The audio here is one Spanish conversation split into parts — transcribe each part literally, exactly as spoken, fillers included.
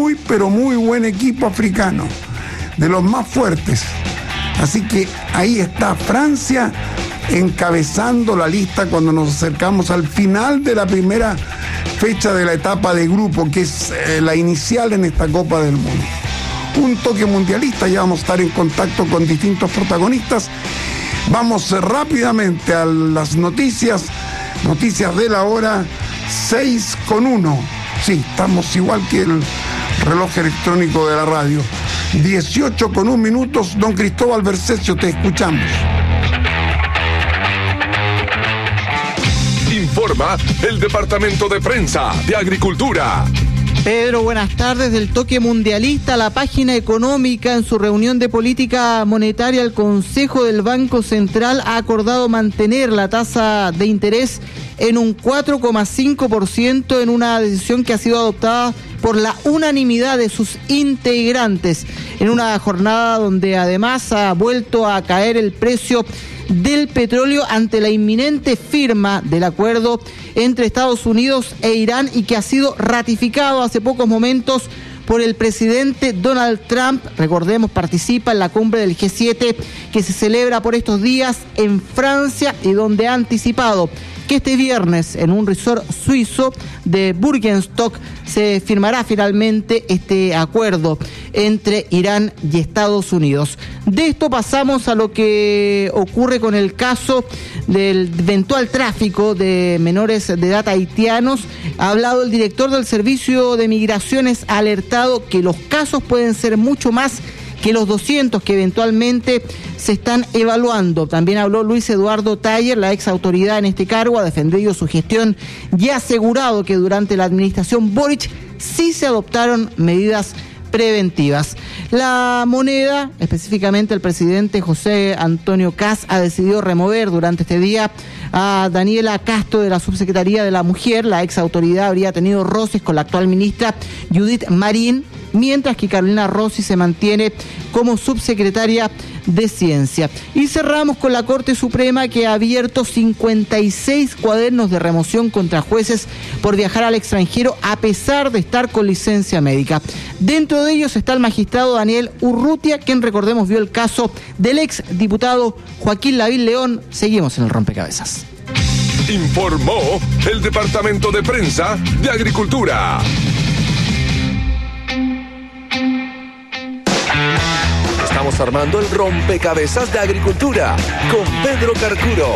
muy, pero muy buen equipo africano, de los más fuertes. Así que ahí está Francia encabezando la lista cuando nos acercamos al final de la primera fecha de la etapa de grupo, que es eh, la inicial en esta Copa del Mundo. Un toque mundialista, ya vamos a estar en contacto con distintos protagonistas. Vamos rápidamente a las noticias, noticias de la hora seis con uno. Sí, estamos igual que el reloj electrónico de la radio. dieciocho con un minutos, don Cristóbal Bercesio, te escuchamos. Informa el Departamento de Prensa de Agricultura. Pedro, buenas tardes. Del toque mundialista, la página económica, en su reunión de política monetaria, el Consejo del Banco Central ha acordado mantener la tasa de interés en un cuatro coma cinco por ciento en una decisión que ha sido adoptada por la unanimidad de sus integrantes, en una jornada donde además ha vuelto a caer el precio del petróleo ante la inminente firma del acuerdo entre Estados Unidos e Irán, y que ha sido ratificado hace pocos momentos por el presidente Donald Trump. Recordemos, participa en la cumbre del G siete que se celebra por estos días en Francia, y donde ha anticipado que este viernes en un resort suizo de Bürgenstock se firmará finalmente este acuerdo entre Irán y Estados Unidos. De esto pasamos a lo que ocurre con el caso del eventual tráfico de menores de edad haitianos. Ha hablado el director del Servicio de Migraciones, ha alertado que los casos pueden ser mucho más que los doscientos que eventualmente se están evaluando. También habló Luis Eduardo Taller, la ex autoridad en este cargo, ha defendido su gestión y ha asegurado que durante la administración Boric sí se adoptaron medidas preventivas. La Moneda, específicamente el presidente José Antonio Kast, ha decidido remover durante este día a Daniela Castro de la Subsecretaría de la Mujer. La ex autoridad habría tenido roces con la actual ministra Judith Marín, mientras que Carolina Rossi se mantiene como subsecretaria de Ciencia. Y cerramos con la Corte Suprema, que ha abierto cincuenta y seis cuadernos de remoción contra jueces por viajar al extranjero a pesar de estar con licencia médica. Dentro de ellos está el magistrado Daniel Urrutia, quien, recordemos, vio el caso del ex diputado Joaquín Lavín León. Seguimos en el rompecabezas. Informó el Departamento de Prensa de Agricultura. Estamos armando el rompecabezas de Agricultura con Pedro Carcuro.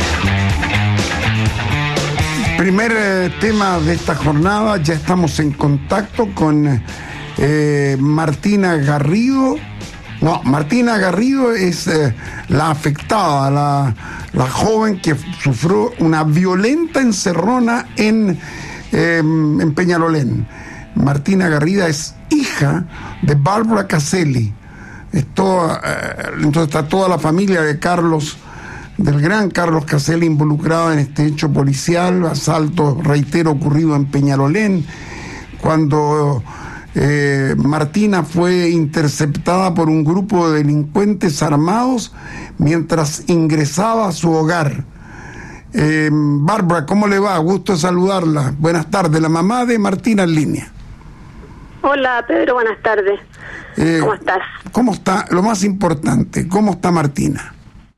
Primer eh, tema de esta jornada, ya estamos en contacto con eh, Martina Garrido. No, Martina Garrido es eh, la afectada, la, la joven que sufrió una violenta encerrona en, eh, en Peñalolén. Martina Garrido es hija de Bárbara Caselli. Es toda, eh, entonces está toda la familia de Carlos, del gran Carlos Caselli, involucrado en este hecho policial, asalto, reitero, ocurrido en Peñalolén, cuando eh, Martina fue interceptada por un grupo de delincuentes armados mientras ingresaba a su hogar. Eh, Bárbara, ¿cómo le va? Gusto de saludarla. Buenas tardes, la mamá de Martina en línea. Hola, Pedro, buenas tardes. Eh, ¿Cómo estás? ¿Cómo está? Lo más importante, ¿cómo está Martina?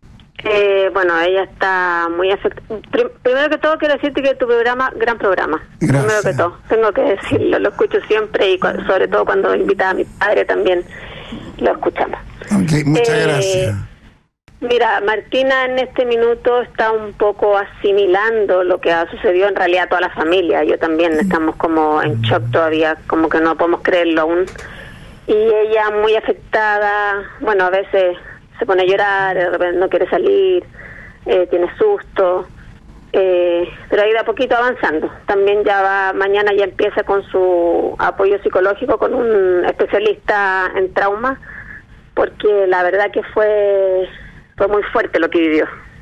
Eh, bueno, ella está muy afectada. Primero que todo, quiero decirte que tu programa, gran programa. Gracias. Primero que todo, tengo que decirlo, lo escucho siempre, y cu- sobre todo cuando invita a mi padre también lo escuchamos. Ok, muchas Eh, gracias. Mira, Martina en este minuto está un poco asimilando lo que ha sucedido en realidad a toda la familia. Yo también estamos como en shock todavía, como que no podemos creerlo aún. Y ella muy afectada, bueno, a veces se pone a llorar, de repente no quiere salir, eh, tiene susto, eh, pero ha ido a poquito avanzando. También ya va, mañana ya empieza con su apoyo psicológico con un especialista en trauma, porque la verdad que fue... Fue muy fuerte lo que vivió.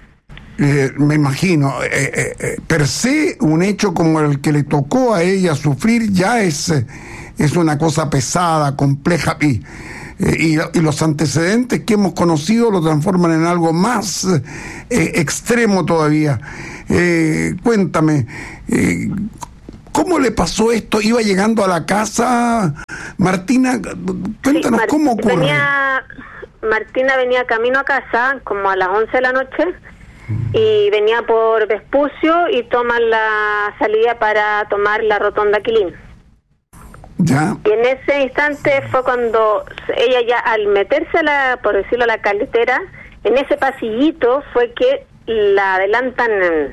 Eh, me imagino, eh, eh, eh, per se, un hecho como el que le tocó a ella sufrir ya es, eh, es una cosa pesada, compleja, y, eh, y, y los antecedentes que hemos conocido lo transforman en algo más eh, extremo todavía. Eh, cuéntame, eh, ¿cómo le pasó esto? ¿Iba llegando a la casa Martina, cuéntanos, sí, ¿cómo ocurre? Venía, Martina venía camino a casa como a las once de la noche y venía por Vespucio y toma la salida para tomar la rotonda Quilín. Ya. Y en ese instante fue cuando ella ya al meterse a la, por decirlo, a la carretera, en ese pasillito fue que la adelantan en,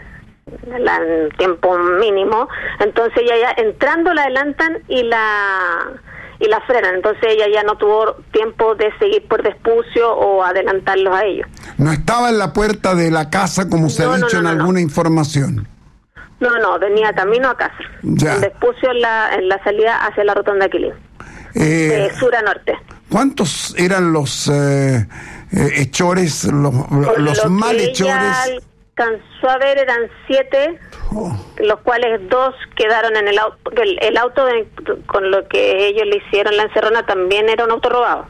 en tiempo mínimo, entonces ella ya entrando la adelantan y la y la frenan, entonces ella ya no tuvo tiempo de seguir por Vespucio o adelantarlos a ellos. No estaba en la puerta de la casa como se No, ha no, dicho no, en no, alguna no. información. No, no, venía camino a casa. Ya. En Vespucio en la, en la salida hacia la rotonda Quilín, Eh, de sur a norte. ¿Cuántos eran los eh, eh, hechores, los, Por los lo que malhechores? ella alcanzó a ver eran siete, Oh. los cuales dos quedaron en el auto. El, el auto de, con lo que ellos le hicieron la encerrona también era un auto robado.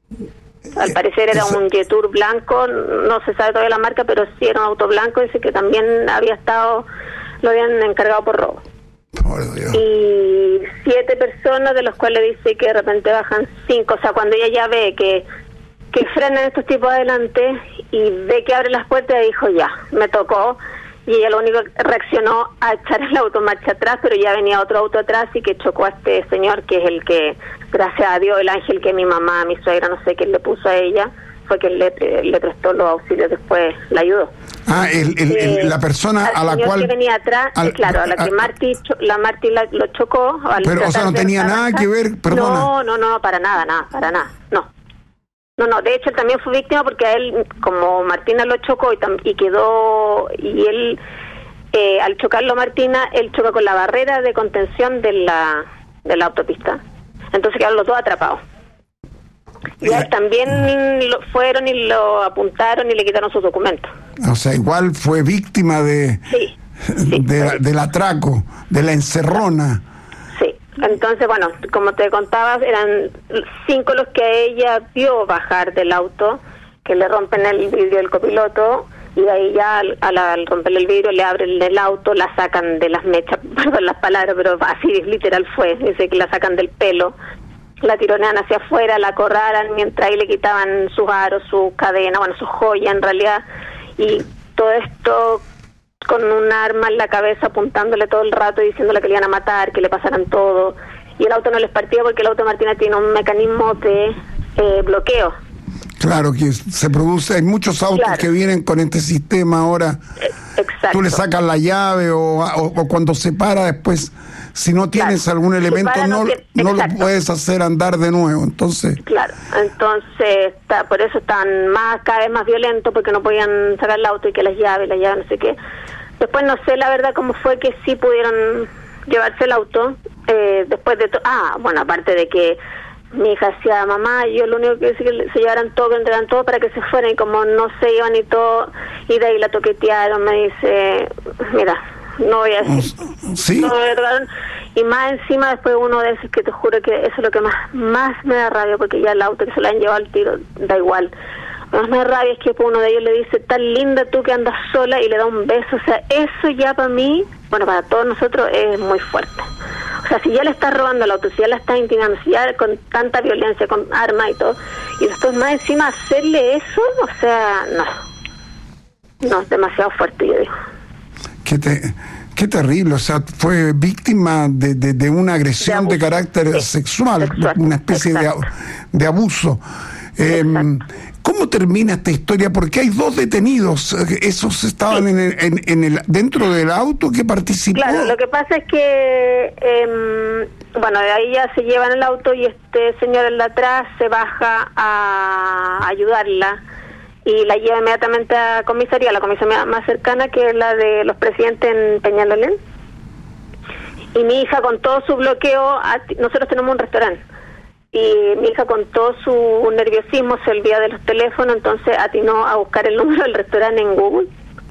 Al parecer era Eso- un Jetour blanco, no se sabe todavía la marca, pero sí era un auto blanco, dice que también había estado, lo habían encargado por robo. Por Dios. Y siete personas, de los cuales dice que de repente bajan cinco, o sea, cuando ella ya ve que que frenan estos tipos adelante y ve que abre las puertas, dijo ya, me tocó, y ella lo único que reaccionó a echar el auto marcha atrás, pero ya venía otro auto atrás y que chocó a este señor, que es el que, gracias a Dios, el ángel que mi mamá, mi suegra, no sé quién le puso a ella, fue quien le, le prestó los auxilios, después la ayudó. Ah, el, el, el- Eh, la persona al a la señor cual... que venía atrás, al- eh, claro, a la que a- Marty, cho- la Marty la- lo chocó. Al Pero, o sea, tratar no de tenía nada arrancar. que ver, perdona. No, no, no, para nada, nada, para nada, no. No, no, de hecho él también fue víctima porque a él, como Martina lo chocó y, tam- y quedó, y él, eh, al chocarlo Martina, él choca con la barrera de contención de la, de la autopista. Entonces quedaron los dos atrapados. Y a él también lo fueron y lo apuntaron y le quitaron sus documentos. O sea, igual fue víctima de, Sí, sí, de- fue- del atraco, de la encerrona. Sí, entonces, bueno, como te contaba, eran cinco los que a ella vio bajar del auto, que le rompen el vidrio del copiloto, y de ahí ya al, al, al romperle el vidrio le abren el auto, la sacan de las mechas, perdón las palabras, pero así literal fue, dice que la sacan del pelo, la tironean hacia afuera, la acorralan, mientras ahí le quitaban sus aros, sus cadenas, bueno, sus joyas en realidad, y todo esto con un arma en la cabeza apuntándole todo el rato y diciéndole que le iban a matar, que le pasaran todo, y el auto no les partía porque el auto de Martina tiene un mecanismo de eh, bloqueo. Claro que se produce, hay muchos autos Claro. que vienen con este sistema ahora. Eh, exacto. Tú le sacas la llave o, o, o cuando se para después, si no tienes Claro. algún Si elemento, para, no, no tiene- no lo exacto. puedes hacer andar de nuevo. Entonces, Claro, entonces está, por eso están más cada vez más violentos porque no podían sacar el auto y que las llaves, las llaves, no sé qué. Después no sé la verdad cómo fue que sí pudieron llevarse el auto. Eh, después de todo, ah, bueno, aparte de que mi hija decía, mamá, yo lo único que decía que se llevaran todo, que entregaran todo para que se fueran, y como no se iban y todo, y de ahí la toquetearon, me dice, mira, no voy a decir, sí, no me drogaron. Y más encima después uno de esos que te juro que eso es lo que más más me da rabia, porque ya el auto que se lo han llevado al tiro da igual. Lo que más me da rabia es que uno de ellos le dice, tan linda tú que andas sola, y le da un beso. O sea, eso ya para mí, bueno, para todos nosotros es muy fuerte. O sea, si ya le estás robando el auto, si ya la estás intimidando, si ya con tanta violencia, con armas y todo, y después más encima hacerle eso, o sea, no. No, es demasiado fuerte, yo digo. qué, te, qué terrible. O sea, fue víctima de, de, de una agresión de, De abuso. carácter Sí, sexual, sexual, una especie de, exacto. de abuso. Eh, ¿Cómo termina esta historia? Porque hay dos detenidos. Esos estaban Sí. en el, en, en el dentro del auto que participó. Claro, lo que pasa es que, eh, bueno, de ahí ya se llevan el auto y este señor en la atrás se baja a ayudarla y la lleva inmediatamente a comisaría, la comisaría más cercana, que es la de los presidentes en Peñalolén. Y mi hija, con todo su bloqueo, nosotros tenemos un restaurante, y mi hija, con todo su nerviosismo, se olvida de los teléfonos, entonces atinó a buscar el número del restaurante en Google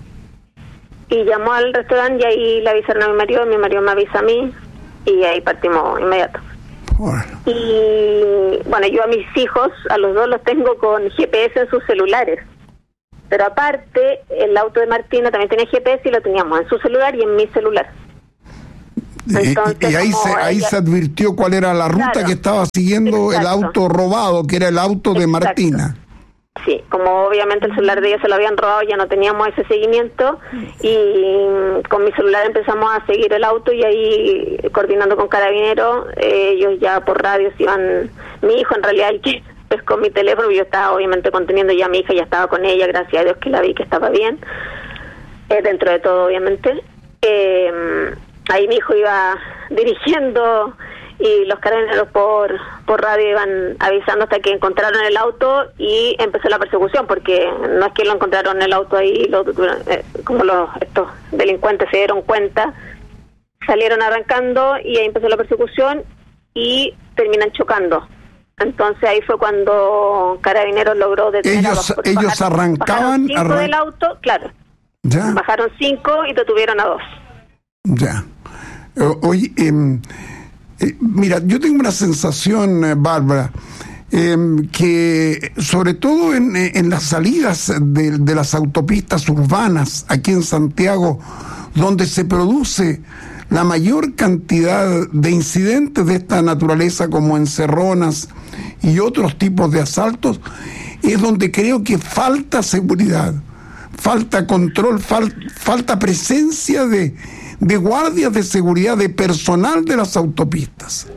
y llamó al restaurante, y ahí le avisaron a mi marido, mi marido me avisa a mí, y ahí partimos inmediato. Bueno. Y bueno, yo a mis hijos, a los dos los tengo con G P S en sus celulares, pero aparte el auto de Martina también tenía G P S y lo teníamos en su celular y en mi celular. Entonces, y, y ahí, se, ahí ella, se advirtió cuál era la ruta claro, que estaba siguiendo exacto. el auto robado, que era el auto de Exacto. Martina. Sí, como obviamente el celular de ella se lo habían robado, ya no teníamos ese seguimiento y con mi celular empezamos a seguir el auto y ahí coordinando con Carabineros, eh, ellos ya por radio se iban, mi hijo en realidad el que pescó mi teléfono, yo estaba obviamente conteniendo ya a mi hija, ya estaba con ella, gracias a Dios que la vi que estaba bien, eh, dentro de todo obviamente. Eh, ahí mi hijo iba dirigiendo y los Carabineros por por radio iban avisando hasta que encontraron el auto y empezó la persecución, porque no es que lo encontraron en el auto ahí, lo, eh, como los estos delincuentes se dieron cuenta, salieron arrancando y ahí empezó la persecución y terminan chocando. Entonces ahí fue cuando Carabineros logró detener ellos a dos. ellos Bajaron, arrancaban bajaron cinco arran... del auto, claro. ¿Ya? Bajaron cinco y detuvieron a dos. Ya. Oye, eh, eh, mira, yo tengo una sensación, eh, Bárbara, eh, que sobre todo en, en las salidas de, de las autopistas urbanas aquí en Santiago, donde se produce la mayor cantidad de incidentes de esta naturaleza, como encerronas y otros tipos de asaltos, es donde creo que falta seguridad, falta control, fal, falta presencia de, de guardias de seguridad, de personal de las autopistas.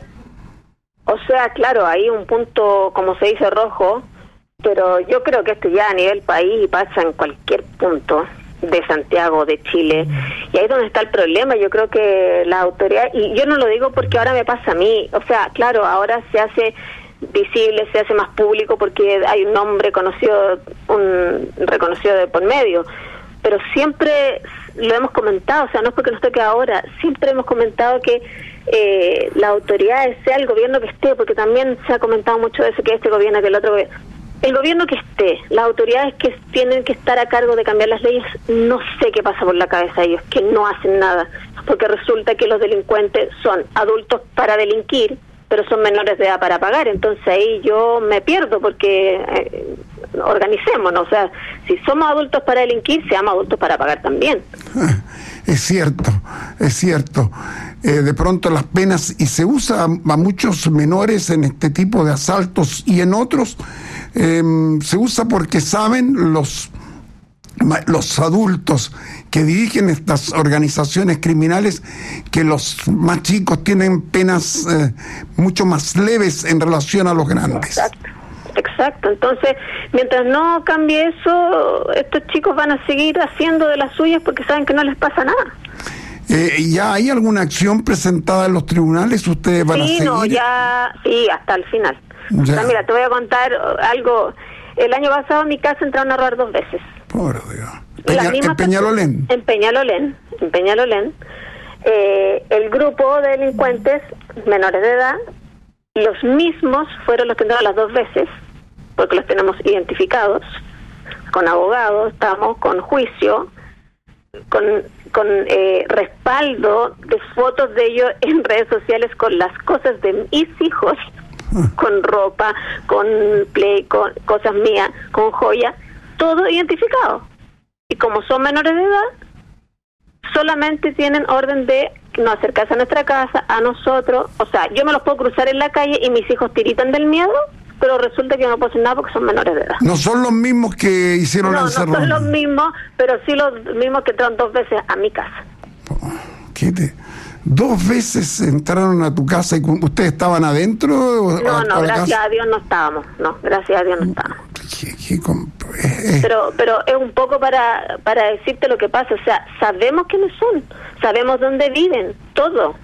O sea, claro, hay un punto, como se dice, rojo, pero yo creo que esto ya a nivel país pasa en cualquier punto de Santiago, de Chile, y ahí es donde está el problema. Yo creo que la autoridad, y yo no lo digo porque ahora me pasa a mí, o sea, claro, ahora se hace visible, se hace más público porque hay un nombre conocido, un reconocido de por medio, pero siempre lo hemos comentado, o sea, no es porque nos toque ahora, siempre hemos comentado que eh, las autoridades, sea el gobierno que esté, porque también se ha comentado mucho de eso, que este gobierno, que el otro gobierno, el gobierno que esté, las autoridades que tienen que estar a cargo de cambiar las leyes, no sé qué pasa por la cabeza de ellos, que no hacen nada, porque resulta que los delincuentes son adultos para delinquir, pero son menores de edad para pagar. Entonces ahí yo me pierdo, porque eh, organicémonos, o sea, si somos adultos para delinquir, seamos adultos para pagar también. Es cierto, es cierto. Eh, de pronto las penas, y se usa a, a muchos menores en este tipo de asaltos y en otros, eh, se usa porque saben los los adultos que dirigen estas organizaciones criminales que los más chicos tienen penas eh, mucho más leves en relación a los grandes. Exacto, exacto. Entonces, mientras no cambie eso, estos chicos van a seguir haciendo de las suyas porque saben que no les pasa nada. Eh, ¿Ya hay alguna acción presentada en los tribunales? ¿Ustedes van sí, a seguir? No, ya, sí, hasta el final. Ya. O sea, mira, te voy a contar algo. El año pasado en mi casa entraron a robar dos veces. Por Dios. Peña, ¿En Peñalolén? En Peñalolén, en Peñalolén. Eh, el grupo de delincuentes menores de edad, los mismos fueron los que entraron las dos veces, porque los tenemos identificados, con abogados, estamos con juicio, con, con eh, respaldo de fotos de ellos en redes sociales con las cosas de mis hijos, con ropa, con play, con cosas mías, con joya, todo identificado. Y como son menores de edad, solamente tienen orden de no acercarse a nuestra casa, a nosotros. O sea, yo me los puedo cruzar en la calle y mis hijos tiritan del miedo, pero resulta que yo no puedo hacer nada porque son menores de edad. No son los mismos que hicieron no, la encerrona. No, son los mismos, pero sí los mismos que entraron dos veces a mi casa. ¿Qué te...? ¿Dos veces entraron a tu casa y ustedes estaban adentro? O no, a, no, a gracias casa? a Dios no estábamos. No, gracias a Dios no estábamos. ¿Qué, qué comp- eh, eh. Pero pero es un poco para para decirte lo que pasa. O sea, sabemos quiénes son, sabemos dónde viven, todo.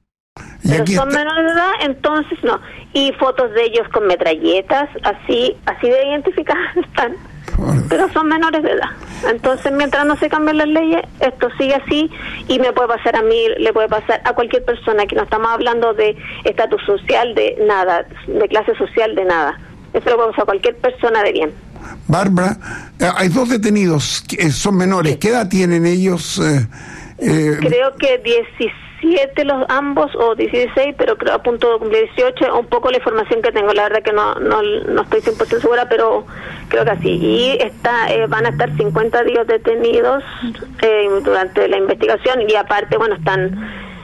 Y Pero aquí son está- menores de edad, entonces no. Y fotos de ellos con metralletas, así así de identificadas están. Por- Pero son menores de edad. Entonces, mientras no se cambien las leyes, esto sigue así y me puede pasar a mí, le puede pasar a cualquier persona, que no estamos hablando de estatus social, de nada, de clase social, de nada. Eso le puede pasar a cualquier persona de bien. Bárbara, eh, hay dos detenidos que eh, son menores. Sí. ¿Qué edad tienen ellos? Eh, eh, Creo que diecisiete los ambos o dieciséis, pero creo a punto de cumplir dieciocho, un poco la información que tengo, la verdad que no no, no estoy cien por ciento segura, pero creo que así. Y está eh, van a estar cincuenta días detenidos eh, durante la investigación, y aparte, bueno, están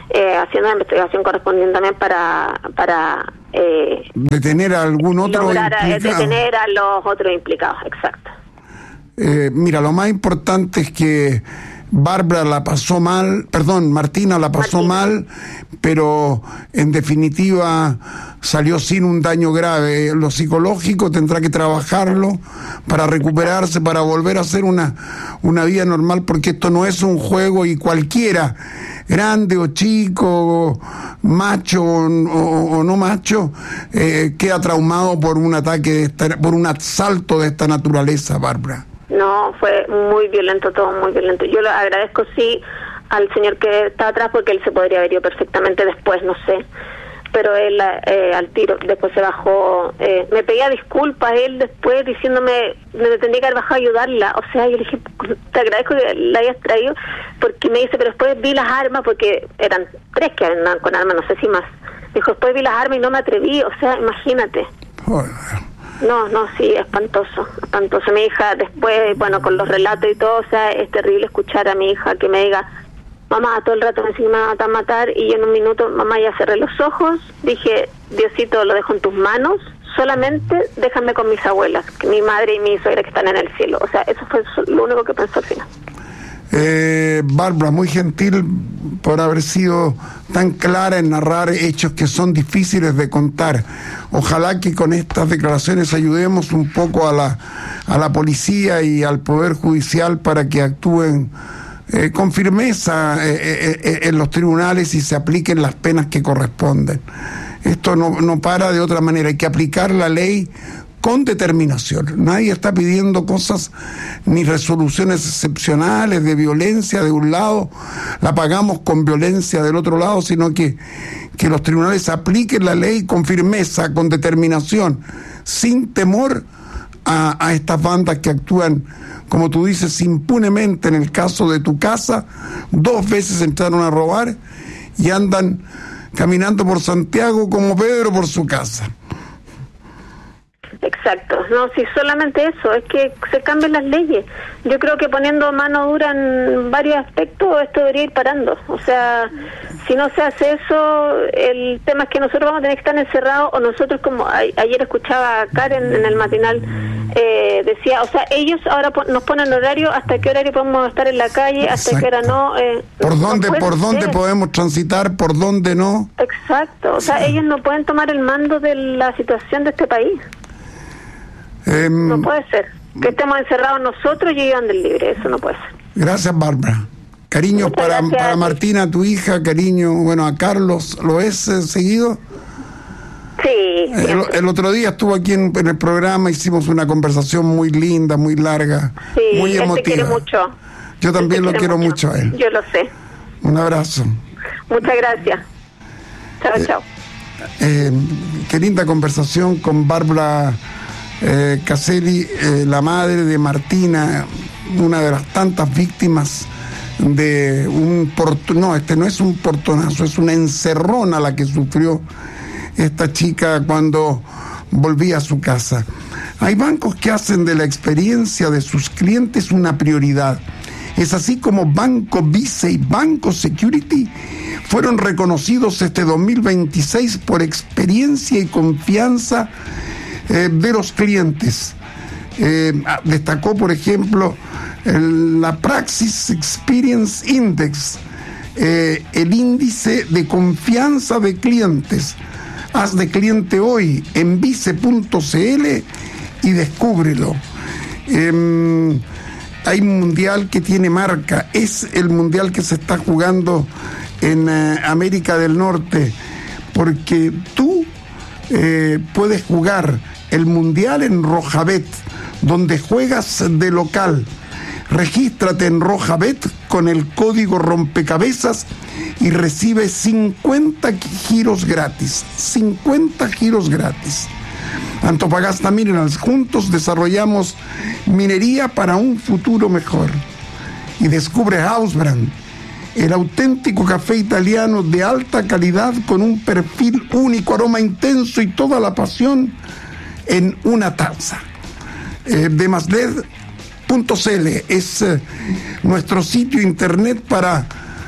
eh, haciendo la investigación correspondiente también para para eh, detener a algún otro lograr a, implicado. detener a los otros implicados, exacto. Eh, mira, lo más importante es que Bárbara la pasó mal, perdón, Martina la pasó Martina. mal, pero en definitiva salió sin un daño grave. Lo psicológico tendrá que trabajarlo para recuperarse, para volver a hacer una, una vida normal, porque esto no es un juego y cualquiera, grande o chico, macho o, o, o no macho, eh, queda traumado por un ataque, de esta, por un asalto de esta naturaleza, Bárbara. No, fue muy violento, todo muy violento. Yo le agradezco, sí, al señor que está atrás, porque él se podría haber ido perfectamente después, no sé. Pero él eh, al tiro, después se bajó, eh, me pedía disculpas él después diciéndome, me tendría que haber bajado a ayudarla. O sea, yo le dije, te agradezco que la hayas traído, porque me dice, pero después vi las armas, porque eran tres que andaban con armas, no sé si más. Dijo, después vi las armas y no me atreví, o sea, imagínate. Joder. No, no, sí, espantoso, espantoso. Mi hija después, bueno, con los relatos y todo, o sea, es terrible escuchar a mi hija que me diga, mamá, todo el rato me dice que me va a matar, y yo en un minuto, mamá, ya cerré los ojos, dije, Diosito, lo dejo en tus manos, solamente déjame con mis abuelas, que mi madre y mi suegra que están en el cielo. O sea, eso fue lo único que pensó al final. Eh, Bárbara, muy gentil por haber sido tan clara en narrar hechos que son difíciles de contar. Ojalá que con estas declaraciones ayudemos un poco a la, a la policía y al Poder Judicial para que actúen eh, con firmeza eh, eh, en los tribunales y se apliquen las penas que corresponden. Esto no, no para de otra manera, hay que aplicar la ley con determinación. Nadie está pidiendo cosas ni resoluciones excepcionales de violencia de un lado, la pagamos con violencia del otro lado, sino que, que los tribunales apliquen la ley con firmeza, con determinación, sin temor a, a estas bandas que actúan, como tú dices, impunemente. En el caso de tu casa, dos veces entraron a robar y andan caminando por Santiago como Pedro por su casa. Exacto, no, si solamente eso, es que se cambien las leyes. Yo creo que poniendo mano dura en varios aspectos esto debería ir parando. O sea, si no se hace eso, el tema es que nosotros vamos a tener que estar encerrados, o nosotros, como a, ayer escuchaba a Karen en el matinal, eh, decía, o sea, ellos ahora po- nos ponen horario, hasta qué horario podemos estar en la calle, hasta Exacto. qué hora no. Eh, ¿Por no dónde, por dónde podemos transitar, por dónde no? Exacto, o sea, sí. Ellos no pueden tomar el mando de la situación de este país. Eh, no puede ser que estemos encerrados nosotros y ellos anden libres, eso no puede ser. Gracias, Bárbara. Cariños para, para Martina, tu hija, cariño, bueno, a Carlos, ¿lo es eh, seguido? Sí. El, el otro día estuvo aquí en, en el programa, hicimos una conversación muy linda, muy larga, sí, muy emotiva. Él te quiere mucho. Yo también lo quiero mucho. mucho a él. Yo lo sé. Un abrazo. Muchas gracias. Chao, eh, chao. Eh, qué linda conversación con Bárbara Eh, Caselli, eh, la madre de Martina, una de las tantas víctimas de un porto, no, este no es un portonazo, es una encerrona la que sufrió esta chica cuando volvía a su casa. Hay bancos que hacen de la experiencia de sus clientes una prioridad. Es así como Banco Vice y Banco Security fueron reconocidos este dos mil veintiséis por experiencia y confianza Eh, de los clientes. Eh, destacó, por ejemplo, el, la Praxis Experience Index, eh, el índice de confianza de clientes. Haz de cliente hoy en vice punto c l y descúbrelo. Eh, hay un mundial que tiene marca, es el mundial que se está jugando en eh, América del Norte, porque tú eh, puedes jugar el mundial en Rojabet, donde juegas de local. Regístrate en Rojabet con el código rompecabezas y recibe cincuenta giros gratis. cincuenta giros gratis. Antofagasta Minerals, juntos desarrollamos minería para un futuro mejor. Y descubre Hausbrand, el auténtico café italiano de alta calidad con un perfil único, aroma intenso y toda la pasión en una taza. Eh, Demaslet punto c l es eh, nuestro sitio internet para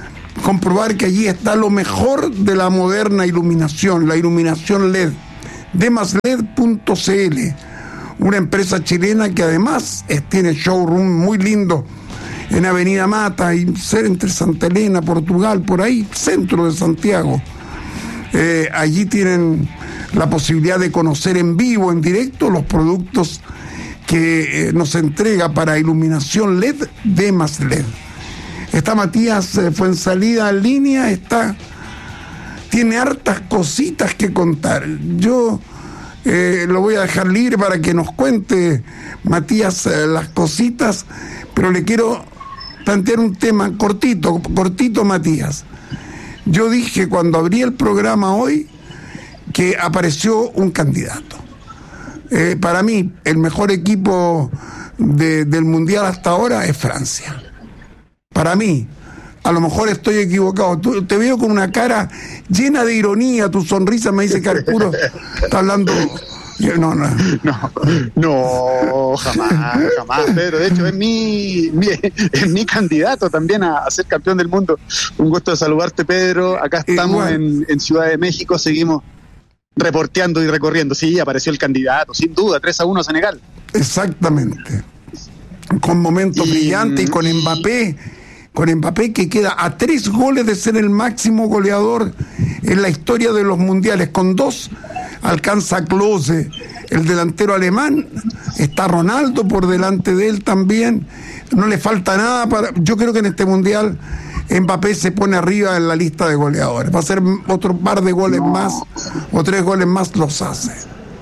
comprobar que allí está lo mejor de la moderna iluminación, la iluminación L E D, demasled punto c l, una empresa chilena que además es, tiene showroom muy lindo en Avenida Mata y entre Santa Elena, Portugal, por ahí, centro de Santiago. Eh, allí tienen la posibilidad de conocer en vivo, en directo, los productos que eh, nos entrega para iluminación L E D Demasled. Está Matías eh, Fuensalida en línea, está, tiene hartas cositas que contar. Yo eh, lo voy a dejar libre para que nos cuente, Matías, eh, las cositas, pero le quiero plantear un tema cortito, cortito, Matías. Yo dije cuando abrí el programa hoy que apareció un candidato. Eh, para mí, el mejor equipo de, del Mundial hasta ahora es Francia. Para mí, a lo mejor estoy equivocado. Tú, te veo con una cara llena de ironía, tu sonrisa me dice que Arturo está hablando... No, no. No, no, jamás, jamás, Pedro. De hecho, es mi, mi, es mi candidato también a, a ser campeón del mundo. Un gusto de saludarte, Pedro. Acá estamos en, en Ciudad de México, seguimos reporteando y recorriendo. Sí, apareció el candidato, sin duda, tres a uno a Senegal. Exactamente. Con momentos y, brillantes y con y... Mbappé, con Mbappé que queda a tres goles de ser el máximo goleador en la historia de los mundiales. Con dos alcanza Klose, el delantero alemán. Está Ronaldo por delante de él también. No le falta nada para... Yo creo que en este mundial Mbappé se pone arriba en la lista de goleadores. Va a ser otro par de goles no. más o tres goles más los hace.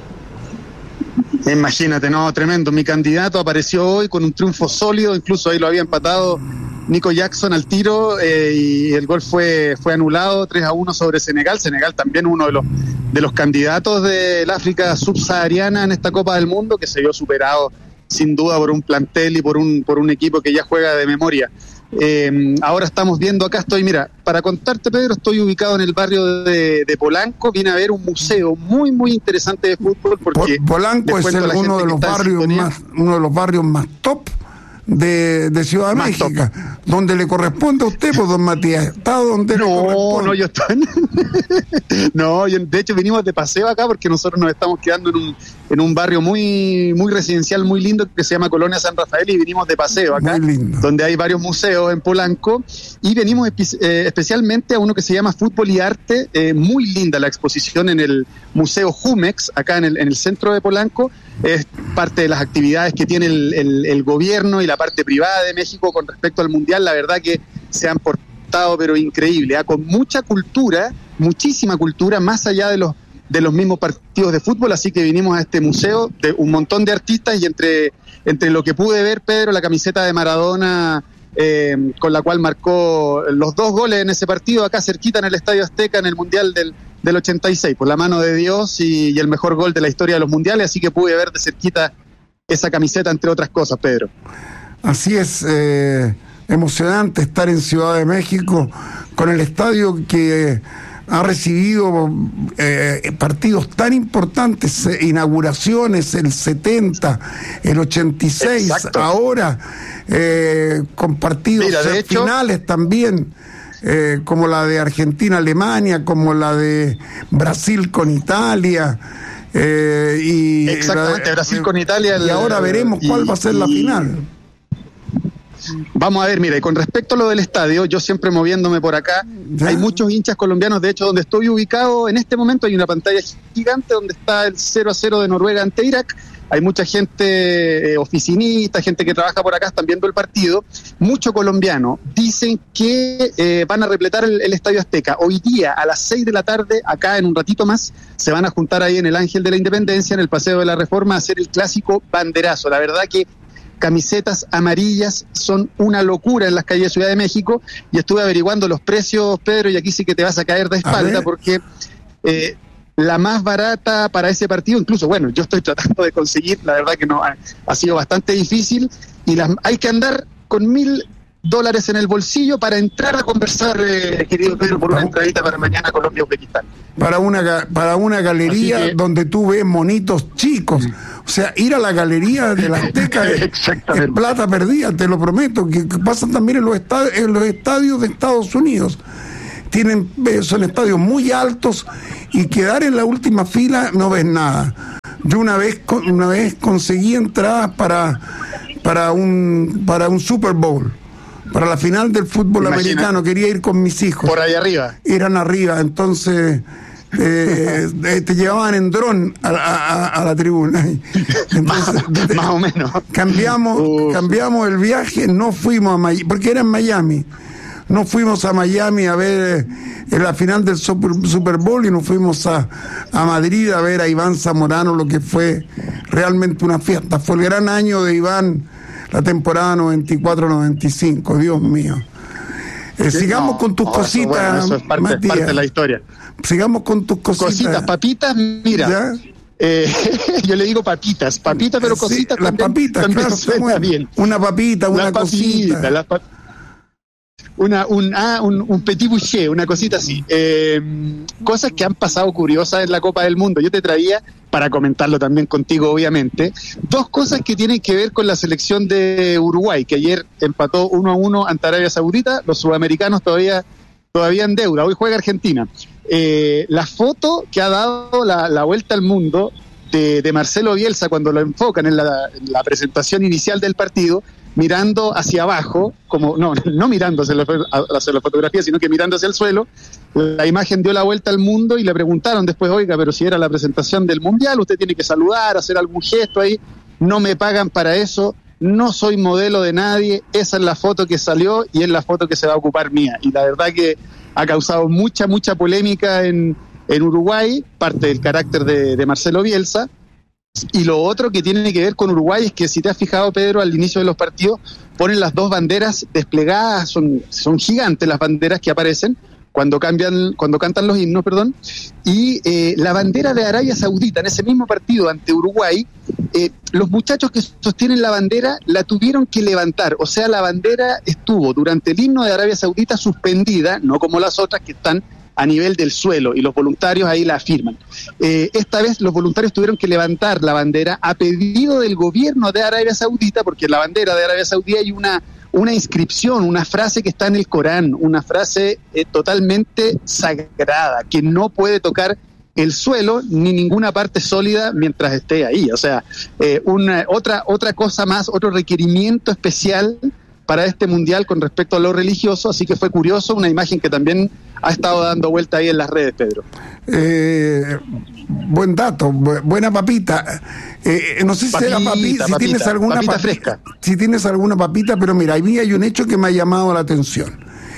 Imagínate, no, tremendo. Mi candidato apareció hoy con un triunfo sólido, incluso ahí lo había empatado Nico Jackson al tiro, eh, y el gol fue fue anulado, tres a uno sobre Senegal. Senegal también uno de los de los candidatos del África subsahariana en esta Copa del Mundo, que se vio superado sin duda por un plantel y por un por un equipo que ya juega de memoria. Eh, ahora estamos viendo, acá estoy, mira, para contarte, Pedro, estoy ubicado en el barrio de, de Polanco. Vine a ver un museo muy muy interesante de fútbol porque Polanco es el, uno de los barrios más uno de los barrios más top de, de Ciudad de más México, top. Donde le corresponde a usted, pues, don Matías, está donde no, le corresponde. No, yo estoy no, yo, de hecho vinimos de paseo acá porque nosotros nos estamos quedando en un en un barrio muy muy residencial, muy lindo, que se llama Colonia San Rafael, y vinimos de paseo acá, donde hay varios museos en Polanco, y venimos espe- eh, especialmente a uno que se llama Fútbol y Arte, eh, muy linda la exposición en el Museo Jumex, acá en el, en el centro de Polanco. Es parte de las actividades que tiene el, el, el gobierno y la parte privada de México con respecto al Mundial. La verdad que se han portado pero increíble, ¿eh? Con mucha cultura, muchísima cultura, más allá de los de los mismos partidos de fútbol, así que vinimos a este museo de un montón de artistas, y entre, entre lo que pude ver, Pedro, la camiseta de Maradona, eh, con la cual marcó los dos goles en ese partido, acá cerquita en el Estadio Azteca, en el Mundial del, del ochenta y seis, por la mano de Dios, y, y el mejor gol de la historia de los mundiales, así que pude ver de cerquita esa camiseta, entre otras cosas, Pedro. Así es, eh, emocionante estar en Ciudad de México, con el estadio que ha recibido eh, partidos tan importantes, eh, inauguraciones, el setenta, el ochenta y seis, exacto. Ahora eh, con partidos Mira, de hecho, finales también, eh, como la de Argentina-Alemania, como la de Brasil con Italia. Eh, y Exactamente, la, Brasil con Italia. Y el, ahora veremos y, cuál va a ser y, la final. Vamos a ver, mira, y con respecto a lo del estadio, yo siempre moviéndome por acá, ¿ya? Hay muchos hinchas colombianos. De hecho, donde estoy ubicado en este momento hay una pantalla gigante donde está el cero a cero de Noruega ante Irak. Hay mucha gente eh, oficinista, gente que trabaja por acá, están viendo el partido. Mucho colombiano. Dicen que eh, van a repletar el, el Estadio Azteca. Hoy día, a las seis de la tarde, acá en un ratito más, se van a juntar ahí en el Ángel de la Independencia, en el Paseo de la Reforma, a hacer el clásico banderazo. La verdad que camisetas amarillas son una locura en las calles de Ciudad de México, y estuve averiguando los precios, Pedro, y aquí sí que te vas a caer de espalda, porque eh, la más barata para ese partido, incluso, bueno, yo estoy tratando de conseguir, la verdad que no, ha, ha sido bastante difícil, y las, hay que andar con mil dólares en el bolsillo para entrar a conversar, eh, querido Pedro, por una entradita para mañana Colombia-Uzbekistán. Para una, para una galería que, donde tú ves monitos chicos. O sea, ir a la galería de la Azteca es, es plata perdida, te lo prometo, que, que pasa también en los, estadios, en los estadios de Estados Unidos. Tienen, son estadios muy altos y quedar en la última fila no ves nada. Yo una vez una vez conseguí entradas para para un para un Super Bowl, para la final del fútbol Imagina, americano. Quería ir con mis hijos. Por ahí arriba. Eran arriba, entonces eh, eh, te llevaban en dron a, a, a la tribuna. Entonces, más, más o menos. Cambiamos, uh. cambiamos el viaje, no fuimos a Miami, porque era en Miami. No fuimos a Miami a ver eh, la final del Super, Super Bowl y nos fuimos a, a Madrid a ver a Iván Zamorano, lo que fue realmente una fiesta. Fue el gran año de Iván, la temporada noventa y cuatro noventa y cinco, Dios mío. Eh, sigamos no, con tus no, cositas, eso, bueno, eso es parte, Matías. parte de la historia. Sigamos con tus cositas. Cositas, papitas, mira. Eh, yo le digo papitas, papitas, pero cositas sí, las también, papitas, también claro, suena bien. Una papita, una las cosita. Papitas, las papitas. Una, un, ah, un, un petit boucher, una cosita así. Eh, cosas que han pasado curiosas en la Copa del Mundo. Yo te traía, para comentarlo también contigo, obviamente, dos cosas que tienen que ver con la selección de Uruguay, que ayer empató uno a uno ante Arabia Saudita. Los sudamericanos todavía, todavía en deuda. Hoy juega Argentina. Eh, la foto que ha dado la, la vuelta al mundo de, de Marcelo Bielsa cuando lo enfocan en la, en la presentación inicial del partido, mirando hacia abajo, como no, no mirando hacia la, hacia la fotografía, sino que mirando hacia el suelo. La imagen dio la vuelta al mundo y le preguntaron después, oiga, pero si era la presentación del Mundial, usted tiene que saludar, hacer algún gesto ahí. No me pagan para eso, no soy modelo de nadie, esa es la foto que salió y es la foto que se va a ocupar mía. Y la verdad que ha causado mucha, mucha polémica en, en Uruguay, parte del carácter de, de Marcelo Bielsa. Y lo otro que tiene que ver con Uruguay es que, si te has fijado, Pedro, al inicio de los partidos ponen las dos banderas desplegadas, son, son gigantes las banderas que aparecen cuando cambian, cuando cantan los himnos, perdón, y eh, la bandera de Arabia Saudita en ese mismo partido ante Uruguay, eh, los muchachos que sostienen la bandera la tuvieron que levantar, o sea, la bandera estuvo durante el himno de Arabia Saudita suspendida, no como las otras que están a nivel del suelo, y los voluntarios ahí la afirman. Eh, esta vez los voluntarios tuvieron que levantar la bandera a pedido del gobierno de Arabia Saudita, porque en la bandera de Arabia Saudita hay una, una inscripción, una frase que está en el Corán, una frase eh, totalmente sagrada, que no puede tocar el suelo ni ninguna parte sólida mientras esté ahí. O sea, eh, una, otra, otra cosa más, otro requerimiento especial para este mundial con respecto a lo religioso, así que fue curioso, una imagen que también ha estado dando vuelta ahí en las redes, Pedro. Eh, buen dato, bu- buena papita. Eh, no sé si papita, será papita, si papita, tienes alguna papita papita fresca. Si tienes alguna papita, pero mira, ahí hay un hecho que me ha llamado la atención.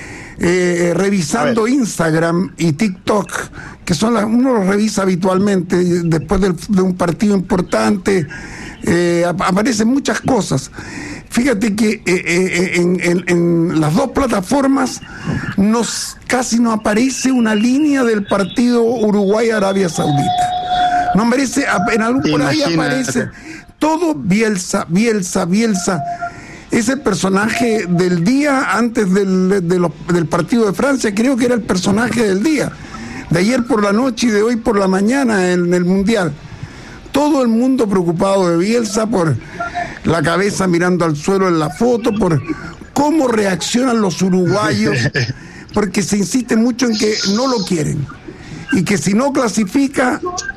Eh, revisando Instagram y TikTok, que son las, uno los revisa habitualmente después del, de un partido importante, eh, ap- aparecen muchas cosas. Fíjate que eh, eh, en, en, en las dos plataformas nos casi no aparece una línea del partido Uruguay-Arabia Saudita. No aparece, en algún por ahí aparece todo Bielsa, Bielsa, Bielsa. Es el personaje del día antes del, de los, del partido de Francia, creo que era el personaje del día, de ayer por la noche y de hoy por la mañana en, en el Mundial. Todo el mundo preocupado de Bielsa, por la cabeza mirando al suelo en la foto, por cómo reaccionan los uruguayos, porque se insiste mucho en que no lo quieren y que si no clasifica,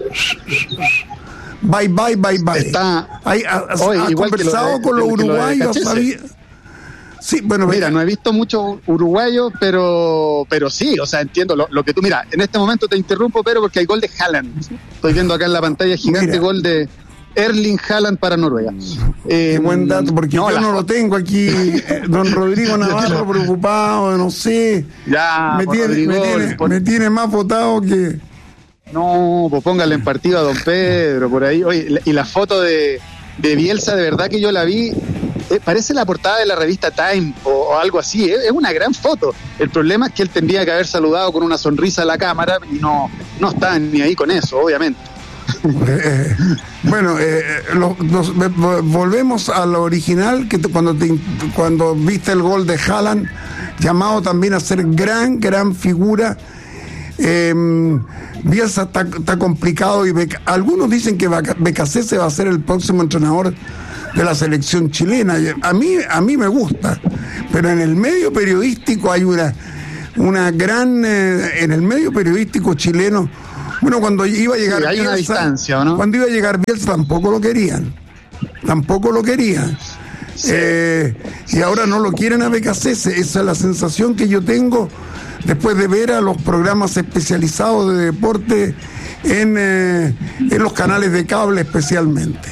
bye bye bye bye. Está, Hay, ha, hoy, ha igual conversado que lo de, con los uruguayos, lo sabía. Sí, bueno, mira, no he visto muchos uruguayos, pero pero sí, o sea, entiendo lo, lo que tú... Mira, en este momento te interrumpo, pero porque hay gol de Haaland. Estoy viendo acá en la pantalla gigante, mira, gol de Erling Haaland para Noruega. Eh, Qué buen dato, porque no, yo la... no lo tengo aquí. Eh, don Rodrigo Navarro preocupado, no sé. Ya, me tiene, Rodrigo, me, tiene, por... me tiene más votado que... No, pues póngale en partido a don Pedro, por ahí. Oye, y la foto de, de Bielsa, de verdad que yo la vi... Eh, parece la portada de la revista Time o, o algo así, eh, es una gran foto. El problema es que él tendría que haber saludado con una sonrisa a la cámara y no, no está ni ahí con eso, obviamente. eh, bueno, eh, lo, nos, volvemos a lo original, que te, cuando, te, cuando viste el gol de Haaland, llamado también a ser gran, gran figura. Eh, Bielsa está, está complicado y Beca, algunos dicen que Becasese va a ser el próximo entrenador de la selección chilena. A mí, a mí me gusta, pero en el medio periodístico hay una, una gran, eh, en el medio periodístico chileno, bueno, cuando iba a llegar sí, hay Bielsa, una distancia, ¿no? Cuando iba a llegar Bielsa tampoco lo querían, tampoco lo querían. Sí. Eh, y ahora no lo quieren a Becasese. Esa es la sensación que yo tengo después de ver a los programas especializados de deporte en, eh, en los canales de cable especialmente.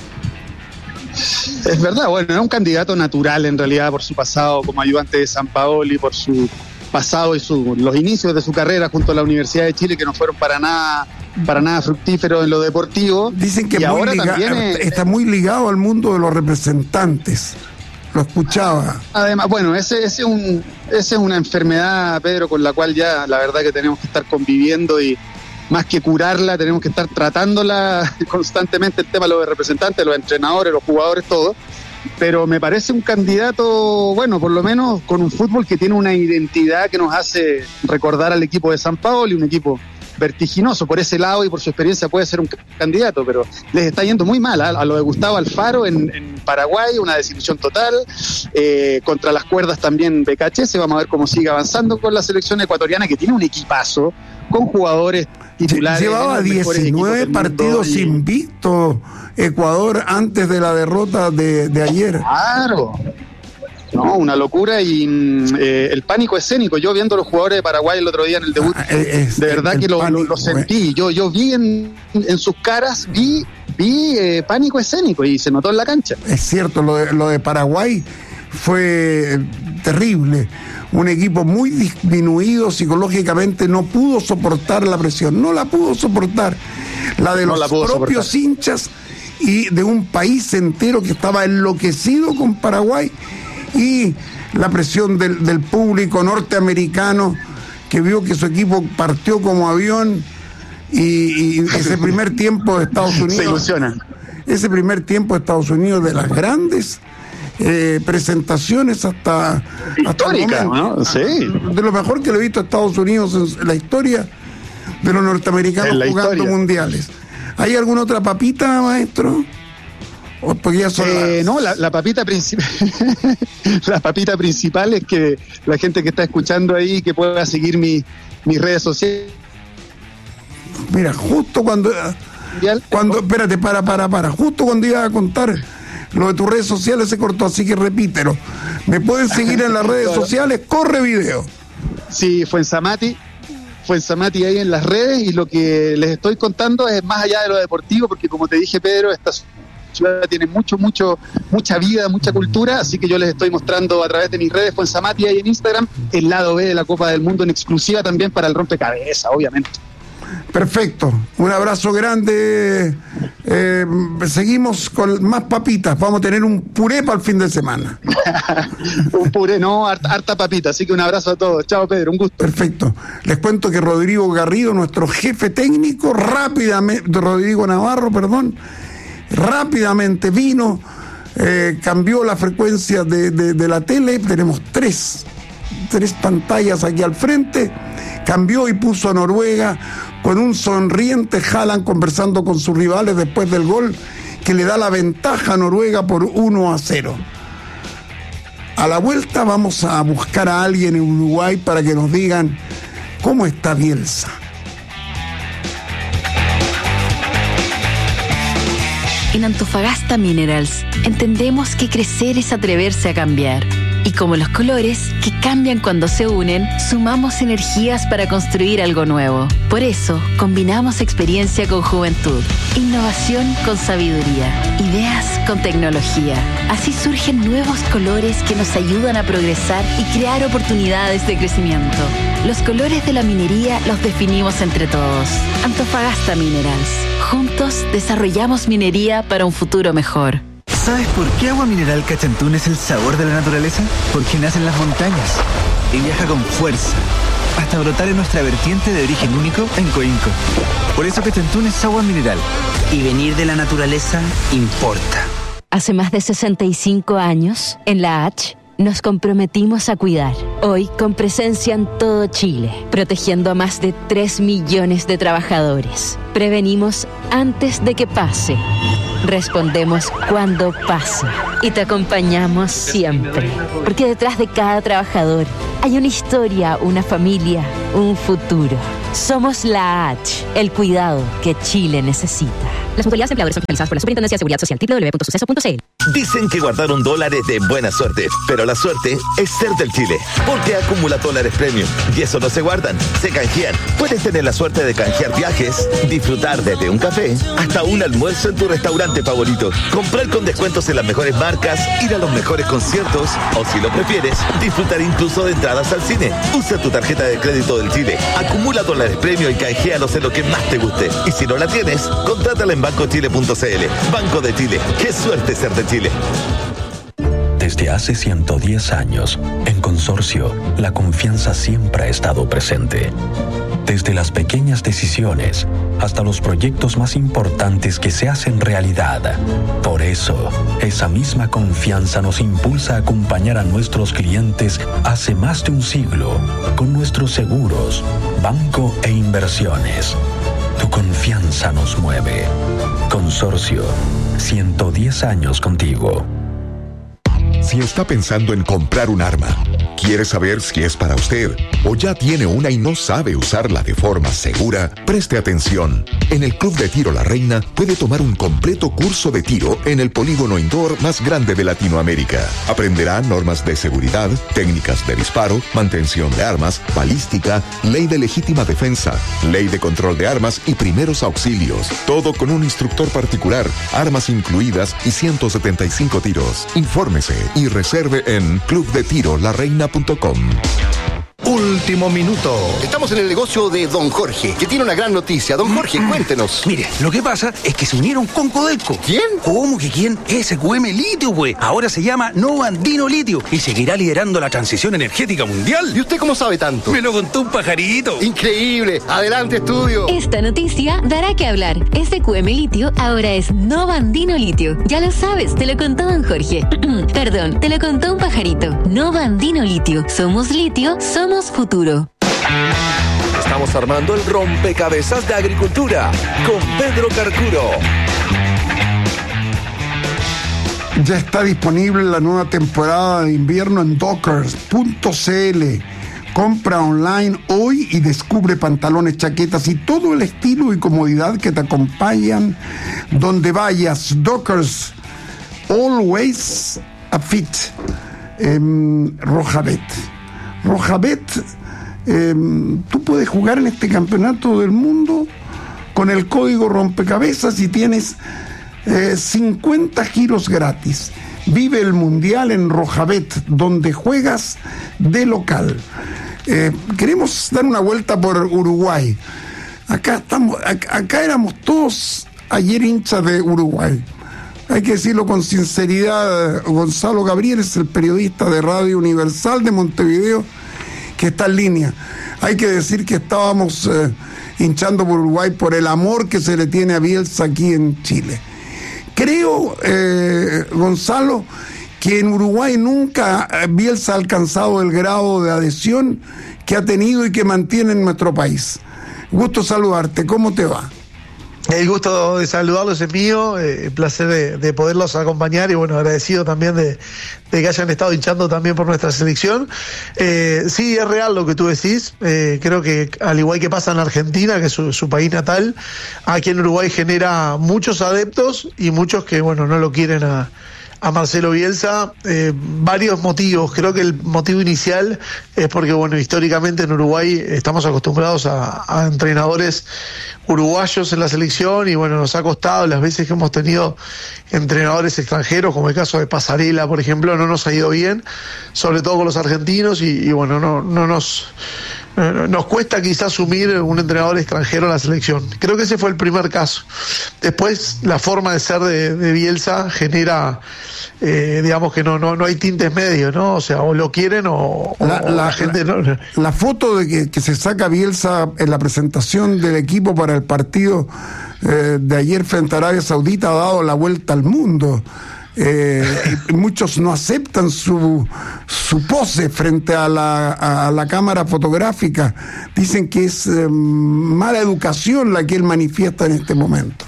Es verdad, bueno, era un candidato natural en realidad por su pasado como ayudante de Sampaoli, por su pasado y su, los inicios de su carrera junto a la Universidad de Chile, que no fueron para nada para nada fructíferos en lo deportivo. Dicen que y muy ahora liga, también es, está muy ligado al mundo de los representantes. Lo escuchaba. Además, bueno, ese, ese, es un, ese es una enfermedad, Pedro, con la cual ya la verdad que tenemos que estar conviviendo y más que curarla, tenemos que estar tratándola constantemente, el tema de los representantes, los entrenadores, los jugadores, todo. Pero me parece un candidato, bueno, por lo menos con un fútbol que tiene una identidad que nos hace recordar al equipo de Sampaoli, un equipo vertiginoso por ese lado y por su experiencia puede ser un candidato, pero les está yendo muy mal, ¿eh? A lo de Gustavo Alfaro en, en Paraguay, una desilusión total, eh, contra las cuerdas también Becasese, vamos a ver cómo sigue avanzando con la selección ecuatoriana que tiene un equipazo con jugadores titulares. Llevaba diecinueve partidos y... invictos Ecuador antes de la derrota de, de ayer. Claro. No, una locura y eh, el pánico escénico. Yo viendo a los jugadores de Paraguay el otro día en el debut, ah, es, de verdad el, que lo, pánico, lo, lo sentí. Yo, yo vi en, en sus caras, vi, vi eh, pánico escénico y se notó en la cancha. Es cierto, lo de, lo de Paraguay fue terrible. Un equipo muy disminuido psicológicamente, no pudo soportar la presión, no la pudo soportar. La de los no propios soportar. hinchas y de un país entero que estaba enloquecido con Paraguay. Y la presión del, del público norteamericano que vio que su equipo partió como avión y, y ese primer tiempo de Estados Unidos se ilusiona. Ese primer tiempo de Estados Unidos de las grandes eh, presentaciones hasta, hasta el momento, ¿no? Sí. De lo mejor que le he visto a Estados Unidos en la historia de los norteamericanos jugando historia. mundiales. ¿Hay alguna otra papita, maestro? ¿O porque ya son eh, no, la, la papita principal la papita principal es que la gente que está escuchando ahí que pueda seguir mi, mis redes sociales. Mira, justo cuando cuando espérate, para, para, para, justo cuando iba a contar lo de tus redes sociales se cortó, así que repítelo. Me pueden seguir en las redes sociales, corre video. Sí, Fuenzamati, Fuenzamati ahí en las redes, y lo que les estoy contando es más allá de lo deportivo, porque como te dije, Pedro, estas ciudad tiene mucho, mucho, mucha vida, mucha cultura, así que yo les estoy mostrando a través de mis redes, Fuenzamati ahí en Instagram, el lado B de la Copa del Mundo en exclusiva también para el rompecabezas, obviamente. Perfecto, un abrazo grande. Eh, seguimos con más papitas, vamos a tener un puré para el fin de semana. Un puré, no, harta, harta papita, así que un abrazo a todos. Chao, Pedro, un gusto. Perfecto, les cuento que Rodrigo Garrido, nuestro jefe técnico, rápidamente, Rodrigo Navarro, perdón, rápidamente vino, eh, cambió la frecuencia de, de, de la tele, tenemos tres, tres pantallas aquí al frente, cambió y puso a Noruega con un sonriente Haaland conversando con sus rivales después del gol que le da la ventaja a Noruega por uno a cero. A la vuelta vamos a buscar a alguien en Uruguay para que nos digan cómo está Bielsa. En Antofagasta Minerals entendemos que crecer es atreverse a cambiar. Y como los colores, que cambian cuando se unen, sumamos energías para construir algo nuevo. Por eso, combinamos experiencia con juventud, innovación con sabiduría, ideas con tecnología. Así surgen nuevos colores que nos ayudan a progresar y crear oportunidades de crecimiento. Los colores de la minería los definimos entre todos. Antofagasta Minerals. Juntos desarrollamos minería para un futuro mejor. ¿Sabes por qué Agua Mineral Cachantún es el sabor de la naturaleza? Porque nace en las montañas y viaja con fuerza, hasta brotar en nuestra vertiente de origen único en Coinco. Por eso Petentún es agua mineral. Y venir de la naturaleza importa. Hace más de sesenta y cinco años, en la H, nos comprometimos a cuidar. Hoy, con presencia en todo Chile, protegiendo a más de tres millones de trabajadores. Prevenimos antes de que pase. Respondemos cuando pasa. Y te acompañamos siempre. Porque detrás de cada trabajador hay una historia, una familia, un futuro. Somos la H, el cuidado que Chile necesita. Las mutualidades empleadores son fiscalizadas por la Superintendencia de Seguridad Social. doble u doble u doble u punto suceso punto c l. Dicen que guardaron dólares de buena suerte, pero la suerte es ser del Chile, porque acumula dólares premium y eso no se guardan, se canjean. Puedes tener la suerte de canjear viajes, disfrutar desde un café hasta un almuerzo en tu restaurante favorito, comprar con descuentos en las mejores marcas, ir a los mejores conciertos o, si lo prefieres, disfrutar incluso de entradas al cine. Usa tu tarjeta de crédito del Chile, acumula dólares premium y canjealos en lo que más te guste. Y si no la tienes, contrátala en banco chile punto c l. Banco de Chile, qué suerte ser de Chile. Desde hace ciento diez años, en Consorcio, la confianza siempre ha estado presente. Desde las pequeñas decisiones hasta los proyectos más importantes que se hacen realidad. Por eso, esa misma confianza nos impulsa a acompañar a nuestros clientes hace más de un siglo con nuestros seguros, banco e inversiones. Tu confianza nos mueve. Consorcio, ciento diez años contigo. Si está pensando en comprar un arma, quiere saber si es para usted o ya tiene una y no sabe usarla de forma segura, preste atención. En el Club de Tiro La Reina puede tomar un completo curso de tiro en el polígono indoor más grande de Latinoamérica. Aprenderá normas de seguridad, técnicas de disparo, mantención de armas, balística, ley de legítima defensa, ley de control de armas y primeros auxilios. Todo con un instructor particular, armas incluidas y ciento setenta y cinco tiros. Infórmese y reserve en club de tiro la reina punto com. Último minuto. Estamos en el negocio de Don Jorge, que tiene una gran noticia. Don Jorge, cuéntenos. Mire, lo que pasa es que se unieron con Codelco. ¿Quién? ¿Cómo que quién? S Q M Litio, güey. Ahora se llama Nova Andino Litio y seguirá liderando la transición energética mundial. ¿Y usted cómo sabe tanto? Me lo contó un pajarito. Increíble. Adelante, estudio. Esta noticia dará que hablar. S Q M Litio ahora es Nova Andino Litio. Ya lo sabes, te lo contó Don Jorge. Perdón, te lo contó un pajarito. Nova Andino Litio. Somos litio, somos futuro. Estamos armando el rompecabezas de agricultura con Pedro Carcuro. Ya está disponible la nueva temporada de invierno en dockers punto c l. Compra online hoy y descubre pantalones, chaquetas y todo el estilo y comodidad que te acompañan donde vayas. Dockers, always a fit. Eh, Rojabet. Rojabet, eh, tú puedes jugar en este campeonato del mundo con el código rompecabezas y tienes eh, cincuenta giros gratis. Vive el mundial en Rojabet, donde juegas de local. Eh, queremos dar una vuelta por Uruguay. Acá estamos, acá, acá éramos todos ayer hinchas de Uruguay. Hay que decirlo con sinceridad. Gonzalo Gabriel es el periodista de Radio Universal de Montevideo que está en línea. Hay que decir que estábamos eh, hinchando por Uruguay por el amor que se le tiene a Bielsa aquí en Chile. Creo, eh, Gonzalo, que en Uruguay nunca Bielsa ha alcanzado el grado de adhesión que ha tenido y que mantiene en nuestro país. Gusto saludarte, ¿cómo te va? El gusto de saludarlos es mío, eh, el placer de, de poderlos acompañar y bueno, agradecido también de, de que hayan estado hinchando también por nuestra selección. Eh, sí, es real lo que tú decís, eh, creo que al igual que pasa en Argentina, que es su, su país natal, aquí en Uruguay genera muchos adeptos y muchos que bueno, no lo quieren a... a Marcelo Bielsa, eh, varios motivos. Creo que el motivo inicial es porque, bueno, históricamente en Uruguay estamos acostumbrados a, a entrenadores uruguayos en la selección y, bueno, nos ha costado las veces que hemos tenido entrenadores extranjeros, como el caso de Pasarela, por ejemplo, no nos ha ido bien, sobre todo con los argentinos y, y bueno, no, no nos... nos cuesta quizás asumir un entrenador extranjero en la selección. Creo que ese fue el primer caso. Después, la forma de ser de, de Bielsa genera, eh, digamos que no, no, no hay tintes medios, ¿no? O sea, o lo quieren o, la, o la, la gente la, no. La foto de que, que se saca Bielsa en la presentación del equipo para el partido eh, de ayer frente a Arabia Saudita ha dado la vuelta al mundo. Eh, y muchos no aceptan su, su pose frente a la, a la cámara fotográfica. Dicen que es eh, mala educación la que él manifiesta en este momento.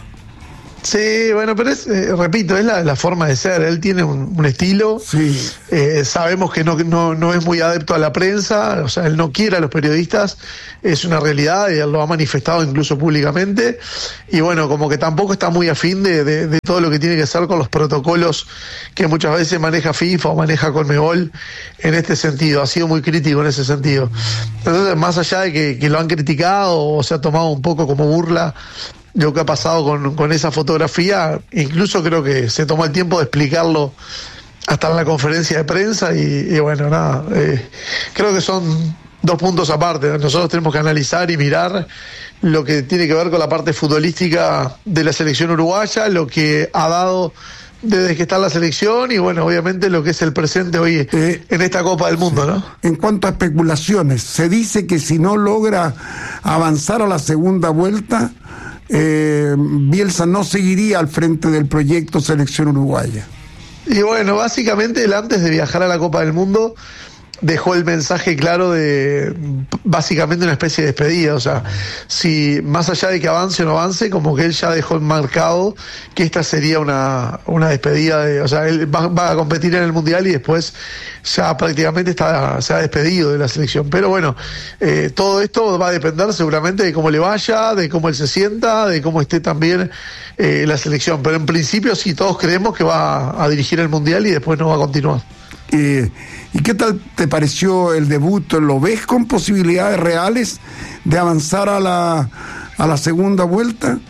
Sí, bueno, pero es, eh, repito, es la, la forma de ser. Él tiene un, un estilo. Sí. Eh, sabemos que no, no, no es muy adepto a la prensa, o sea, él no quiere a los periodistas, es una realidad y él lo ha manifestado incluso públicamente. Y bueno, como que tampoco está muy afín de, de, de todo lo que tiene que hacer con los protocolos que muchas veces maneja FIFA o maneja Conmebol en este sentido. Ha sido muy crítico en ese sentido. Entonces, más allá de que, que lo han criticado o se ha tomado un poco como burla lo que ha pasado con, con esa fotografía, incluso creo que se tomó el tiempo de explicarlo hasta en la conferencia de prensa y, y bueno, nada, eh, creo que son dos puntos aparte. Nosotros tenemos que analizar y mirar lo que tiene que ver con la parte futbolística de la selección uruguaya, lo que ha dado desde que está en la selección y bueno, obviamente lo que es el presente hoy eh, en esta Copa del Mundo, ¿no? En cuanto a especulaciones, se dice que si no logra avanzar a la segunda vuelta, Eh, Bielsa no seguiría al frente del proyecto Selección Uruguaya. Y bueno, básicamente él antes de viajar a la Copa del Mundo dejó el mensaje claro de básicamente una especie de despedida, o sea, si más allá de que avance o no avance, como que él ya dejó enmarcado que esta sería una, una despedida de, o sea, él va, va a competir en el Mundial y después ya prácticamente está, se ha despedido de la selección. Pero bueno, eh, todo esto va a depender seguramente de cómo le vaya, de cómo él se sienta, de cómo esté también eh, la selección, pero en principio sí todos creemos que va a dirigir el Mundial y después no va a continuar. Eh, ¿Y qué tal te pareció el debut? ¿Lo ves con posibilidades reales de avanzar a la, a la segunda vuelta?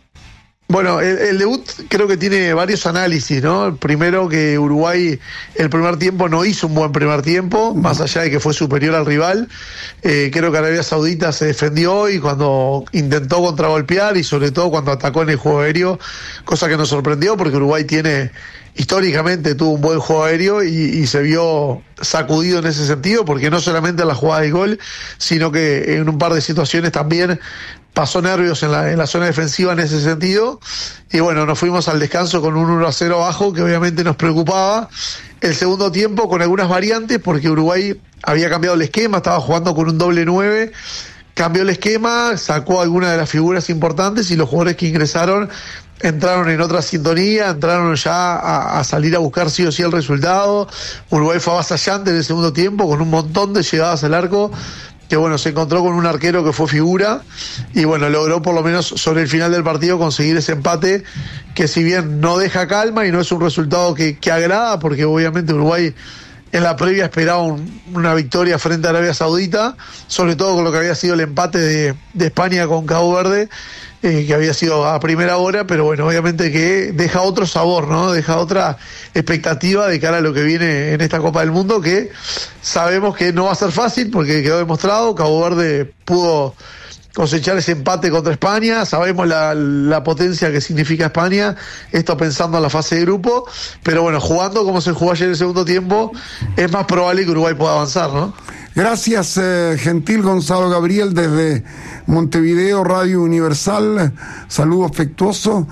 Bueno, el, el debut creo que tiene varios análisis, ¿no? Primero que Uruguay el primer tiempo no hizo un buen primer tiempo, más allá de que fue superior al rival. Eh, creo que Arabia Saudita se defendió y cuando intentó contragolpear y sobre todo cuando atacó en el juego aéreo, cosa que nos sorprendió porque Uruguay tiene... históricamente tuvo un buen juego aéreo y, y se vio sacudido en ese sentido, porque no solamente en la jugada de gol, sino que en un par de situaciones también pasó nervios en la, en la zona defensiva en ese sentido. Y bueno, nos fuimos al descanso con un uno a cero abajo, que obviamente nos preocupaba. El segundo tiempo con algunas variantes, porque Uruguay había cambiado el esquema, estaba jugando con un doble nueve, cambió el esquema, sacó algunas de las figuras importantes y los jugadores que ingresaron entraron en otra sintonía, entraron ya a, a salir a buscar sí o sí el resultado. Uruguay fue avasallante en el segundo tiempo con un montón de llegadas al arco, que bueno, se encontró con un arquero que fue figura y bueno, logró por lo menos sobre el final del partido conseguir ese empate que si bien no deja calma y no es un resultado que, que agrada, porque obviamente Uruguay en la previa esperaba un, una victoria frente a Arabia Saudita, sobre todo con lo que había sido el empate de, de España con Cabo Verde, eh, que había sido a primera hora, pero bueno, obviamente que deja otro sabor, ¿no? Deja otra expectativa de cara a lo que viene en esta Copa del Mundo, que sabemos que no va a ser fácil porque quedó demostrado, Cabo Verde pudo cosechar ese empate contra España, sabemos la, la potencia que significa España, esto pensando en la fase de grupo, pero bueno, jugando como se jugó ayer en el segundo tiempo, es más probable que Uruguay pueda avanzar, ¿no? Gracias, eh, Gentil Gonzalo Gabriel, desde Montevideo, Radio Universal. Saludo afectuoso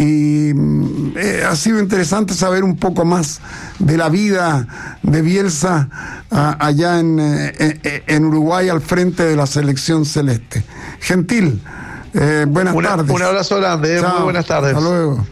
y eh, ha sido interesante saber un poco más de la vida de Bielsa a, allá en, eh, en Uruguay al frente de la selección celeste. Gentil, eh, buenas Una, tardes. Un abrazo grande, eh, muy buenas tardes. Hasta luego.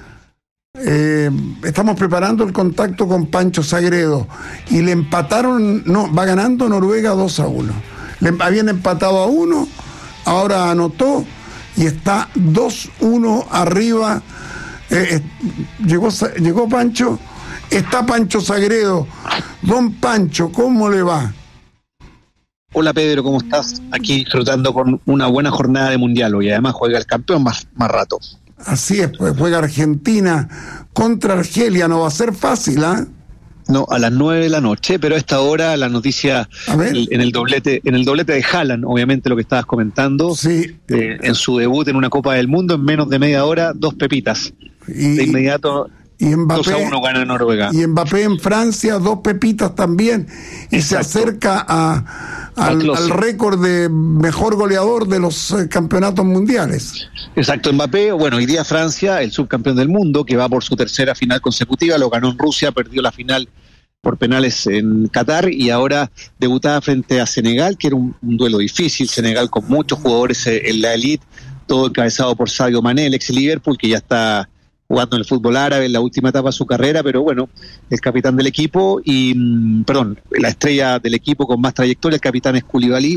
Eh, estamos preparando el contacto con Pancho Sagredo y le empataron, no, va ganando Noruega dos a uno. Le habían empatado a uno, ahora anotó y está dos uno arriba. Eh, eh, llegó, llegó Pancho, está Pancho Sagredo. Don Pancho, ¿cómo le va? Hola Pedro, ¿cómo estás? Aquí disfrutando con una buena jornada de mundial y además juega el campeón más, más rato. Así es, pues juega Argentina contra Argelia, no va a ser fácil, ¿ah? ¿eh? No, a las nueve de la noche, pero a esta hora la noticia el, en el doblete, en el doblete de Haaland, obviamente lo que estabas comentando, sí. eh, en su debut en una Copa del Mundo, en menos de media hora, dos pepitas. Y, de inmediato y Mbappé, dos a uno gana Noruega. Y Mbappé en Francia, dos pepitas también, y Exacto. se acerca a, al, al récord de mejor goleador de los eh, campeonatos mundiales. Exacto, Mbappé, bueno, hoy día Francia, el subcampeón del mundo, que va por su tercera final consecutiva, lo ganó en Rusia, perdió la final por penales en Qatar y ahora debutaba frente a Senegal, que era un, un duelo difícil, Senegal con muchos jugadores en la elite, todo encabezado por Sadio Mané, el ex Liverpool, que ya está jugando en el fútbol árabe en la última etapa de su carrera, pero bueno, el capitán del equipo y, perdón, la estrella del equipo con más trayectoria, el capitán es Koulibaly,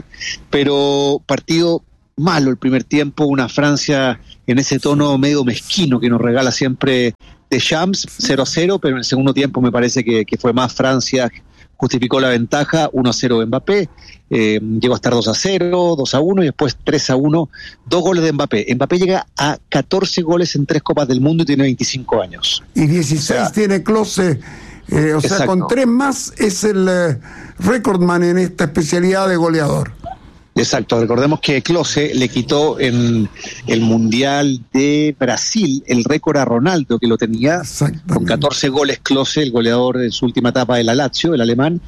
pero partido malo el primer tiempo, una Francia en ese tono medio mezquino que nos regala siempre Deschamps, cero a cero, pero en el segundo tiempo me parece que, que fue más Francia, justificó la ventaja, uno a cero de Mbappé, eh, llegó a estar dos a cero, dos a uno y después tres a uno, dos goles de Mbappé. Mbappé llega a catorce goles en tres Copas del Mundo y tiene veinticinco años. Y dieciséis o sea, tiene Klose, eh, o exacto. sea, con tres más es el eh, recordman en esta especialidad de goleador. Exacto, recordemos que Klose le quitó en el Mundial de Brasil el récord a Ronaldo, que lo tenía con catorce goles Klose, el goleador en su última etapa de la Lazio, el alemán,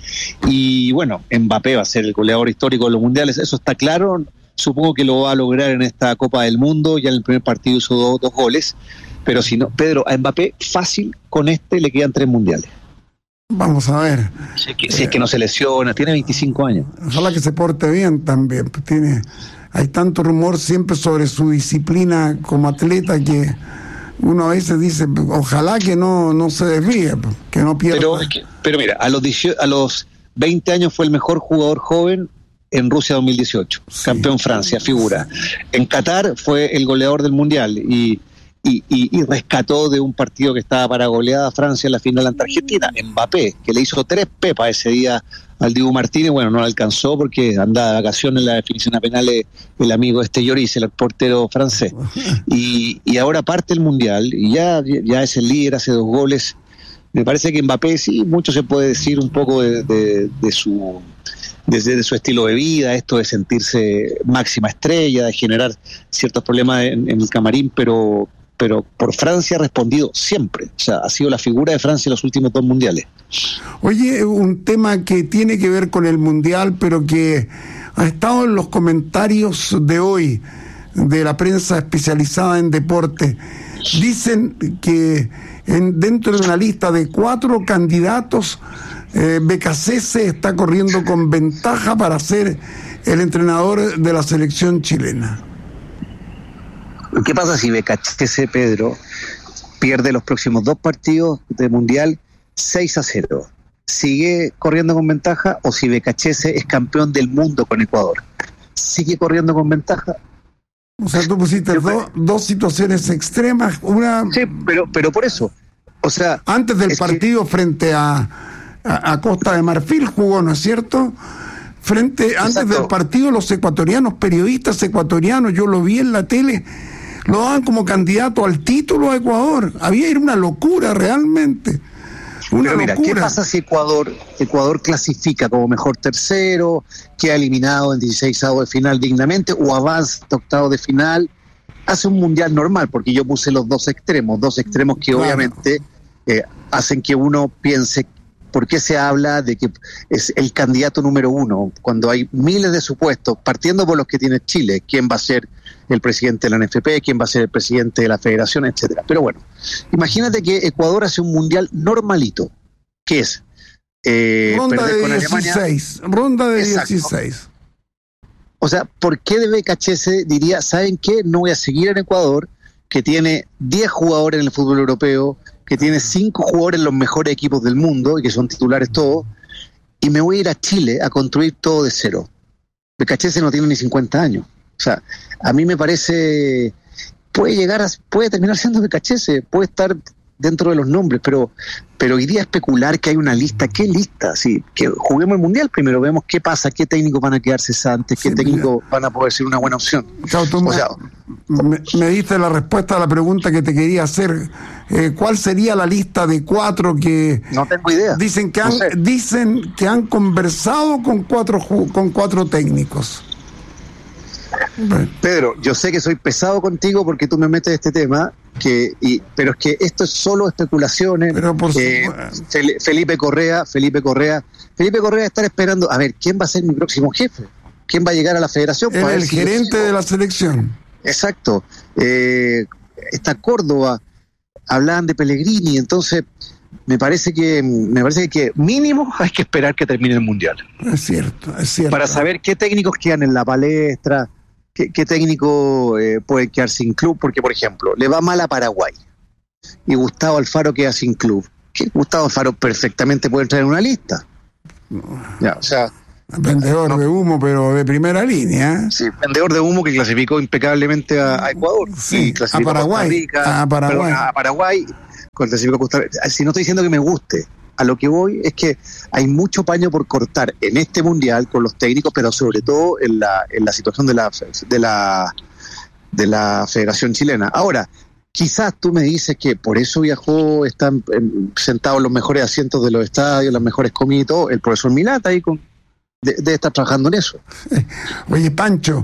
y bueno, Mbappé va a ser el goleador histórico de los mundiales, eso está claro, supongo que lo va a lograr en esta Copa del Mundo, ya en el primer partido hizo dos, dos goles, pero si no, Pedro, a Mbappé fácil con este le quedan tres mundiales. Vamos a ver. Si es, que, si es que no se lesiona, tiene veinticinco años. Ojalá que se porte bien también. Tiene, hay tanto rumor siempre sobre su disciplina como atleta que uno a veces dice, ojalá que no, no se desvíe, que no pierda. Pero, pero mira, a los, a los veinte años fue el mejor jugador joven en Rusia dos mil dieciocho. Sí. Campeón Francia, figura. En Qatar fue el goleador del Mundial y Y, y, y rescató de un partido que estaba para goleada a Francia en la final ante Argentina, Mbappé, que le hizo tres pepas ese día al Dibu Martínez, bueno, no le alcanzó porque andaba de vacaciones en la definición a penales el amigo este Lloris, el portero francés, y, y ahora parte el Mundial, y ya, ya es el líder, hace dos goles. Me parece que Mbappé, sí, mucho se puede decir un poco de, de, de su... desde de su estilo de vida, esto de sentirse máxima estrella, de generar ciertos problemas en, en el camarín, pero pero por Francia ha respondido siempre, o sea, ha sido la figura de Francia en los últimos dos mundiales. Oye, un tema que tiene que ver con el mundial, pero que ha estado en los comentarios de hoy de la prensa especializada en deporte. Dicen que en, dentro de una lista de cuatro candidatos, eh, Becasese está corriendo con ventaja para ser el entrenador de la selección chilena. ¿Qué pasa si Becasese, Pedro, pierde los próximos dos partidos de Mundial seis a cero? ¿Sigue corriendo con ventaja o si Becasese es campeón del mundo con Ecuador? ¿Sigue corriendo con ventaja? O sea, tú pusiste do, dos situaciones extremas, una... Sí, pero, pero por eso, o sea... Antes del partido que... frente a, a, a Costa de Marfil jugó, ¿no es cierto? Frente, antes Exacto. del partido los ecuatorianos, periodistas ecuatorianos, yo lo vi en la tele, lo daban como candidato al título a Ecuador. Había era una locura realmente. Una Pero mira, locura. ¿qué pasa si Ecuador Ecuador clasifica como mejor tercero, queda eliminado en dieciseisavos de final dignamente o avanza a octavos de final? Hace un mundial normal, porque yo puse los dos extremos, dos extremos que claro. obviamente eh, hacen que uno piense. ¿Por qué se habla de que es el candidato número uno cuando hay miles de supuestos, partiendo por los que tiene Chile? ¿Quién va a ser el presidente de la N F P? ¿Quién va a ser el presidente de la federación? Etcétera. Pero bueno, imagínate que Ecuador hace un mundial normalito, que es eh, ronda de con dieciséis, Alemania. Ronda de Exacto. dieciséis. O sea, ¿por qué de Becasese diría, ¿saben qué? No voy a seguir en Ecuador, que tiene diez jugadores en el fútbol europeo, que tiene cinco jugadores en los mejores equipos del mundo y que son titulares todos, y me voy a ir a Chile a construir todo de cero? Becasese no tiene ni cincuenta años. O sea, a mí me parece, puede llegar a, puede terminar siendo Becasese, puede estar dentro de los nombres, pero pero hoy día especular que hay una lista, ¿qué lista? Sí, que juguemos el Mundial primero, vemos qué pasa, qué técnicos van a quedar cesantes, qué sí, técnicos mira. van a poder ser una buena opción. Chao, tú o sea, me, me diste la respuesta a la pregunta que te quería hacer. Eh, ¿Cuál sería la lista de cuatro que... No tengo idea. Dicen que han, no sé. dicen que han conversado con cuatro, con cuatro técnicos. Pedro, yo sé que soy pesado contigo porque tú me metes este tema, que y, pero es que esto es solo especulaciones. Pero por eh, Felipe Correa, Felipe Correa, Felipe Correa estar esperando a ver quién va a ser mi próximo jefe, quién va a llegar a la federación. El, el si gerente de la selección. Exacto. Eh, está Córdoba, hablaban de Pellegrini, entonces me parece que me parece que mínimo hay que esperar que termine el Mundial. Es cierto, es cierto. Para saber qué técnicos quedan en la palestra. ¿Qué, qué técnico eh, puede quedar sin club? Porque, por ejemplo, le va mal a Paraguay y Gustavo Alfaro queda sin club. ¿Qué? Gustavo Alfaro perfectamente puede entrar en una lista. No. Ya, o sea, vendedor no, de humo, pero de primera línea. Sí, vendedor de humo que clasificó impecablemente a, a Ecuador. Sí, y a Paraguay. A, Rica, a Paraguay. Perdón, a Paraguay. Clasificó a Costa Rica. Si no estoy diciendo que me guste, a lo que voy es que hay mucho paño por cortar en este Mundial con los técnicos, pero sobre todo en la en la situación de la de la de la Federación Chilena. Ahora, quizás tú me dices que por eso viajó, están sentados en los mejores asientos de los estadios, las mejores comidas y todo, el profesor Milata ahí con de, de estar trabajando en eso. Oye, Pancho,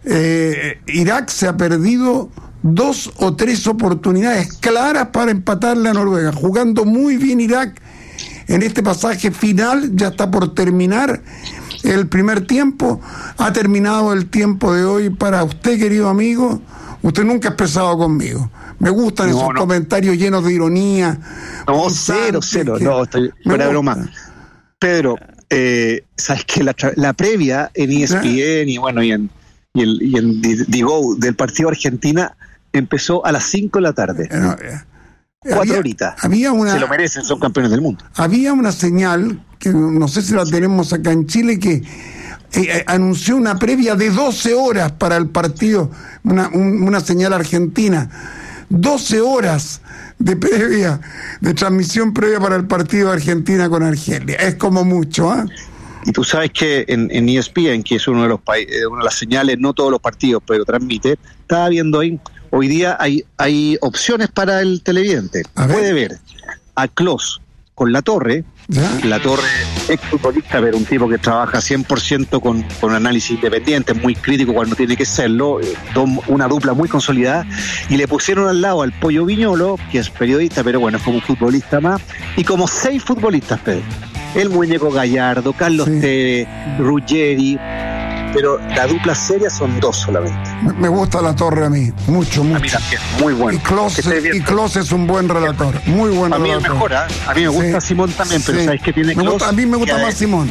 eh, Irak se ha perdido dos o tres oportunidades claras para empatarle a Noruega, jugando muy bien Irak. En este pasaje final ya está por terminar el primer tiempo. Ha terminado el tiempo de hoy para usted, querido amigo. Usted nunca ha expresado conmigo. Me gustan no, esos no. comentarios llenos de ironía. No, cero, cero. No, estoy fuera de broma. Pedro, eh, sabes que la, la previa en E S P N y bueno y en y el y en Digo del partido Argentina empezó a las cinco de la tarde. No, eh. Cuatro había, horitas. Había una, se lo merecen, son campeones del mundo. Había una señal, que no sé si la tenemos acá en Chile, que eh, anunció una previa de doce horas para el partido, una, un, una señal argentina. doce horas de previa, de transmisión previa para el partido de Argentina con Argelia. Es como mucho, ¿eh? Y tú sabes que en, en E S P N, que es uno de los países, una de las señales, no todos los partidos, pero transmite, estaba viendo ahí. Hoy día hay hay opciones para el televidente. Puede ver a Klose con La Torre. ¿Ya? La Torre, ex futbolista, pero un tipo que trabaja cien por ciento con, con análisis independiente, muy crítico cuando tiene que serlo, una dupla muy consolidada. Y le pusieron al lado al Pollo Viñolo, que es periodista, pero bueno, es como un futbolista más. Y como seis futbolistas, Pedro. El Muñeco Gallardo, Carlos sí. Tevez, Ruggeri. Pero la dupla seria son dos solamente. Me gusta La Torre a mí, mucho, mucho. A mí también, muy bueno. Y Klose, y Klose es un buen relator, muy buen a relator. A mí me mejora, a mí me gusta sí. Simón también, pero sí. ¿sabes qué tiene me gusta, A mí me gusta más Simón.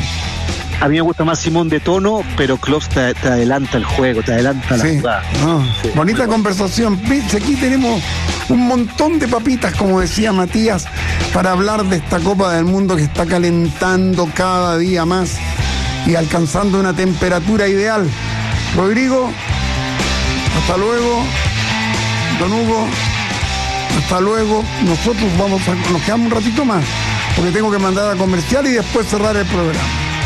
A mí me gusta más Simón de tono, pero Klose te, te adelanta el juego, te adelanta la sí. jugada. No. Sí, bonita conversación. Aquí tenemos un montón de papitas, como decía Matías, para hablar de esta Copa del Mundo que está calentando cada día más y alcanzando una temperatura ideal. Rodrigo, hasta luego. Don Hugo, hasta luego. Nosotros vamos a, nos quedamos un ratito más, porque tengo que mandar a comercial y después cerrar el programa.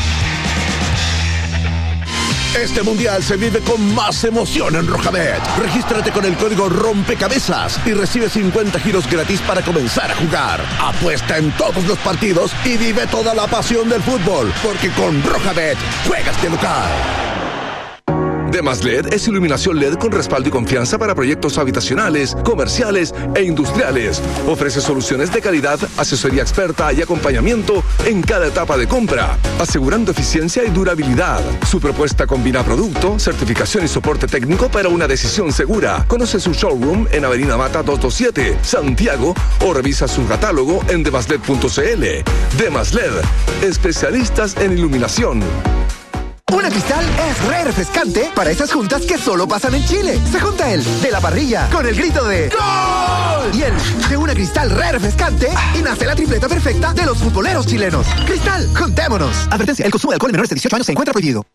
Este mundial se vive con más emoción en Rojabet. Regístrate con el código Rompecabezas y recibe cincuenta giros gratis para comenzar a jugar. Apuesta en todos los partidos y vive toda la pasión del fútbol, porque con Rojabet juegas de local. Demas L E D es iluminación L E D con respaldo y confianza para proyectos habitacionales, comerciales e industriales. Ofrece soluciones de calidad, asesoría experta y acompañamiento en cada etapa de compra, asegurando eficiencia y durabilidad. Su propuesta combina producto, certificación y soporte técnico para una decisión segura. Conoce su showroom en Avenida Mata doscientos veintisiete, Santiago, o revisa su catálogo en demasled punto cl. Demas L E D, especialistas en iluminación. Una Cristal es re refrescante para esas juntas que solo pasan en Chile. Se junta el de la parrilla con el grito de ¡Gol! Y el de una Cristal re refrescante y nace la tripleta perfecta de los futboleros chilenos. Cristal, juntémonos. Advertencia, el consumo de alcohol en menores de dieciocho años se encuentra prohibido.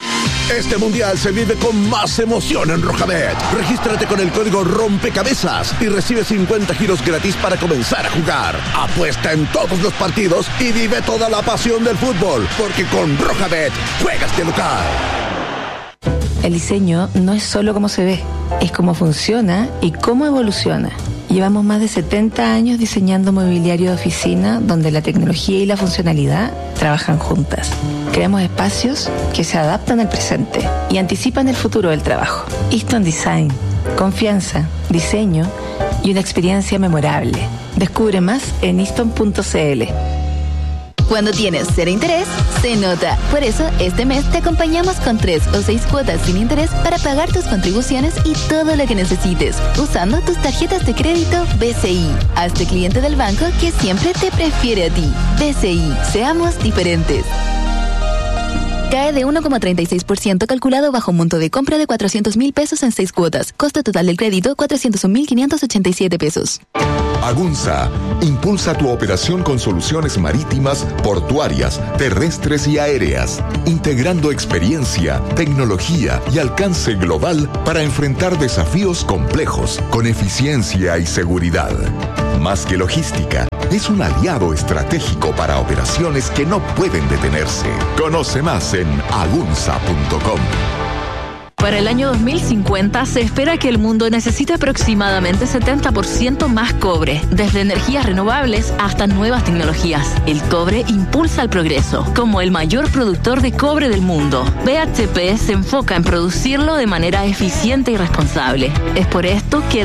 Este mundial se vive con más emoción en Rojabet. Regístrate con el código Rompecabezas y recibe cincuenta giros gratis para comenzar a jugar. Apuesta en todos los partidos y vive toda la pasión del fútbol, porque con Rojabet juegas de local. El diseño no es solo cómo se ve, es cómo funciona y cómo evoluciona. Llevamos más de setenta años diseñando mobiliario de oficina donde la tecnología y la funcionalidad trabajan juntas. Creamos espacios que se adaptan al presente y anticipan el futuro del trabajo. Easton Design, confianza, diseño y una experiencia memorable. Descubre más en easton punto c l. Cuando tienes cero interés, se nota. Por eso, este mes te acompañamos con tres o seis cuotas sin interés para pagar tus contribuciones y todo lo que necesites, usando tus tarjetas de crédito B C I. Hazte cliente del banco que siempre te prefiere a ti. B C I, seamos diferentes. Cae de uno coma treinta y seis por ciento calculado bajo un monto de compra de cuatrocientos mil pesos en seis cuotas. Costo total del crédito, cuatrocientos un mil quinientos ochenta y siete pesos. Agunza impulsa tu operación con soluciones marítimas, portuarias, terrestres y aéreas, integrando experiencia, tecnología y alcance global para enfrentar desafíos complejos con eficiencia y seguridad. Más que logística, es un aliado estratégico para operaciones que no pueden detenerse. Conoce más en agunza punto com. Para el año dos mil cincuenta se espera que el mundo necesite aproximadamente setenta por ciento más cobre, desde energías renovables hasta nuevas tecnologías. El cobre impulsa el progreso. Como el mayor productor de cobre del mundo, B H P se enfoca en producirlo de manera eficiente y responsable. Es por esto que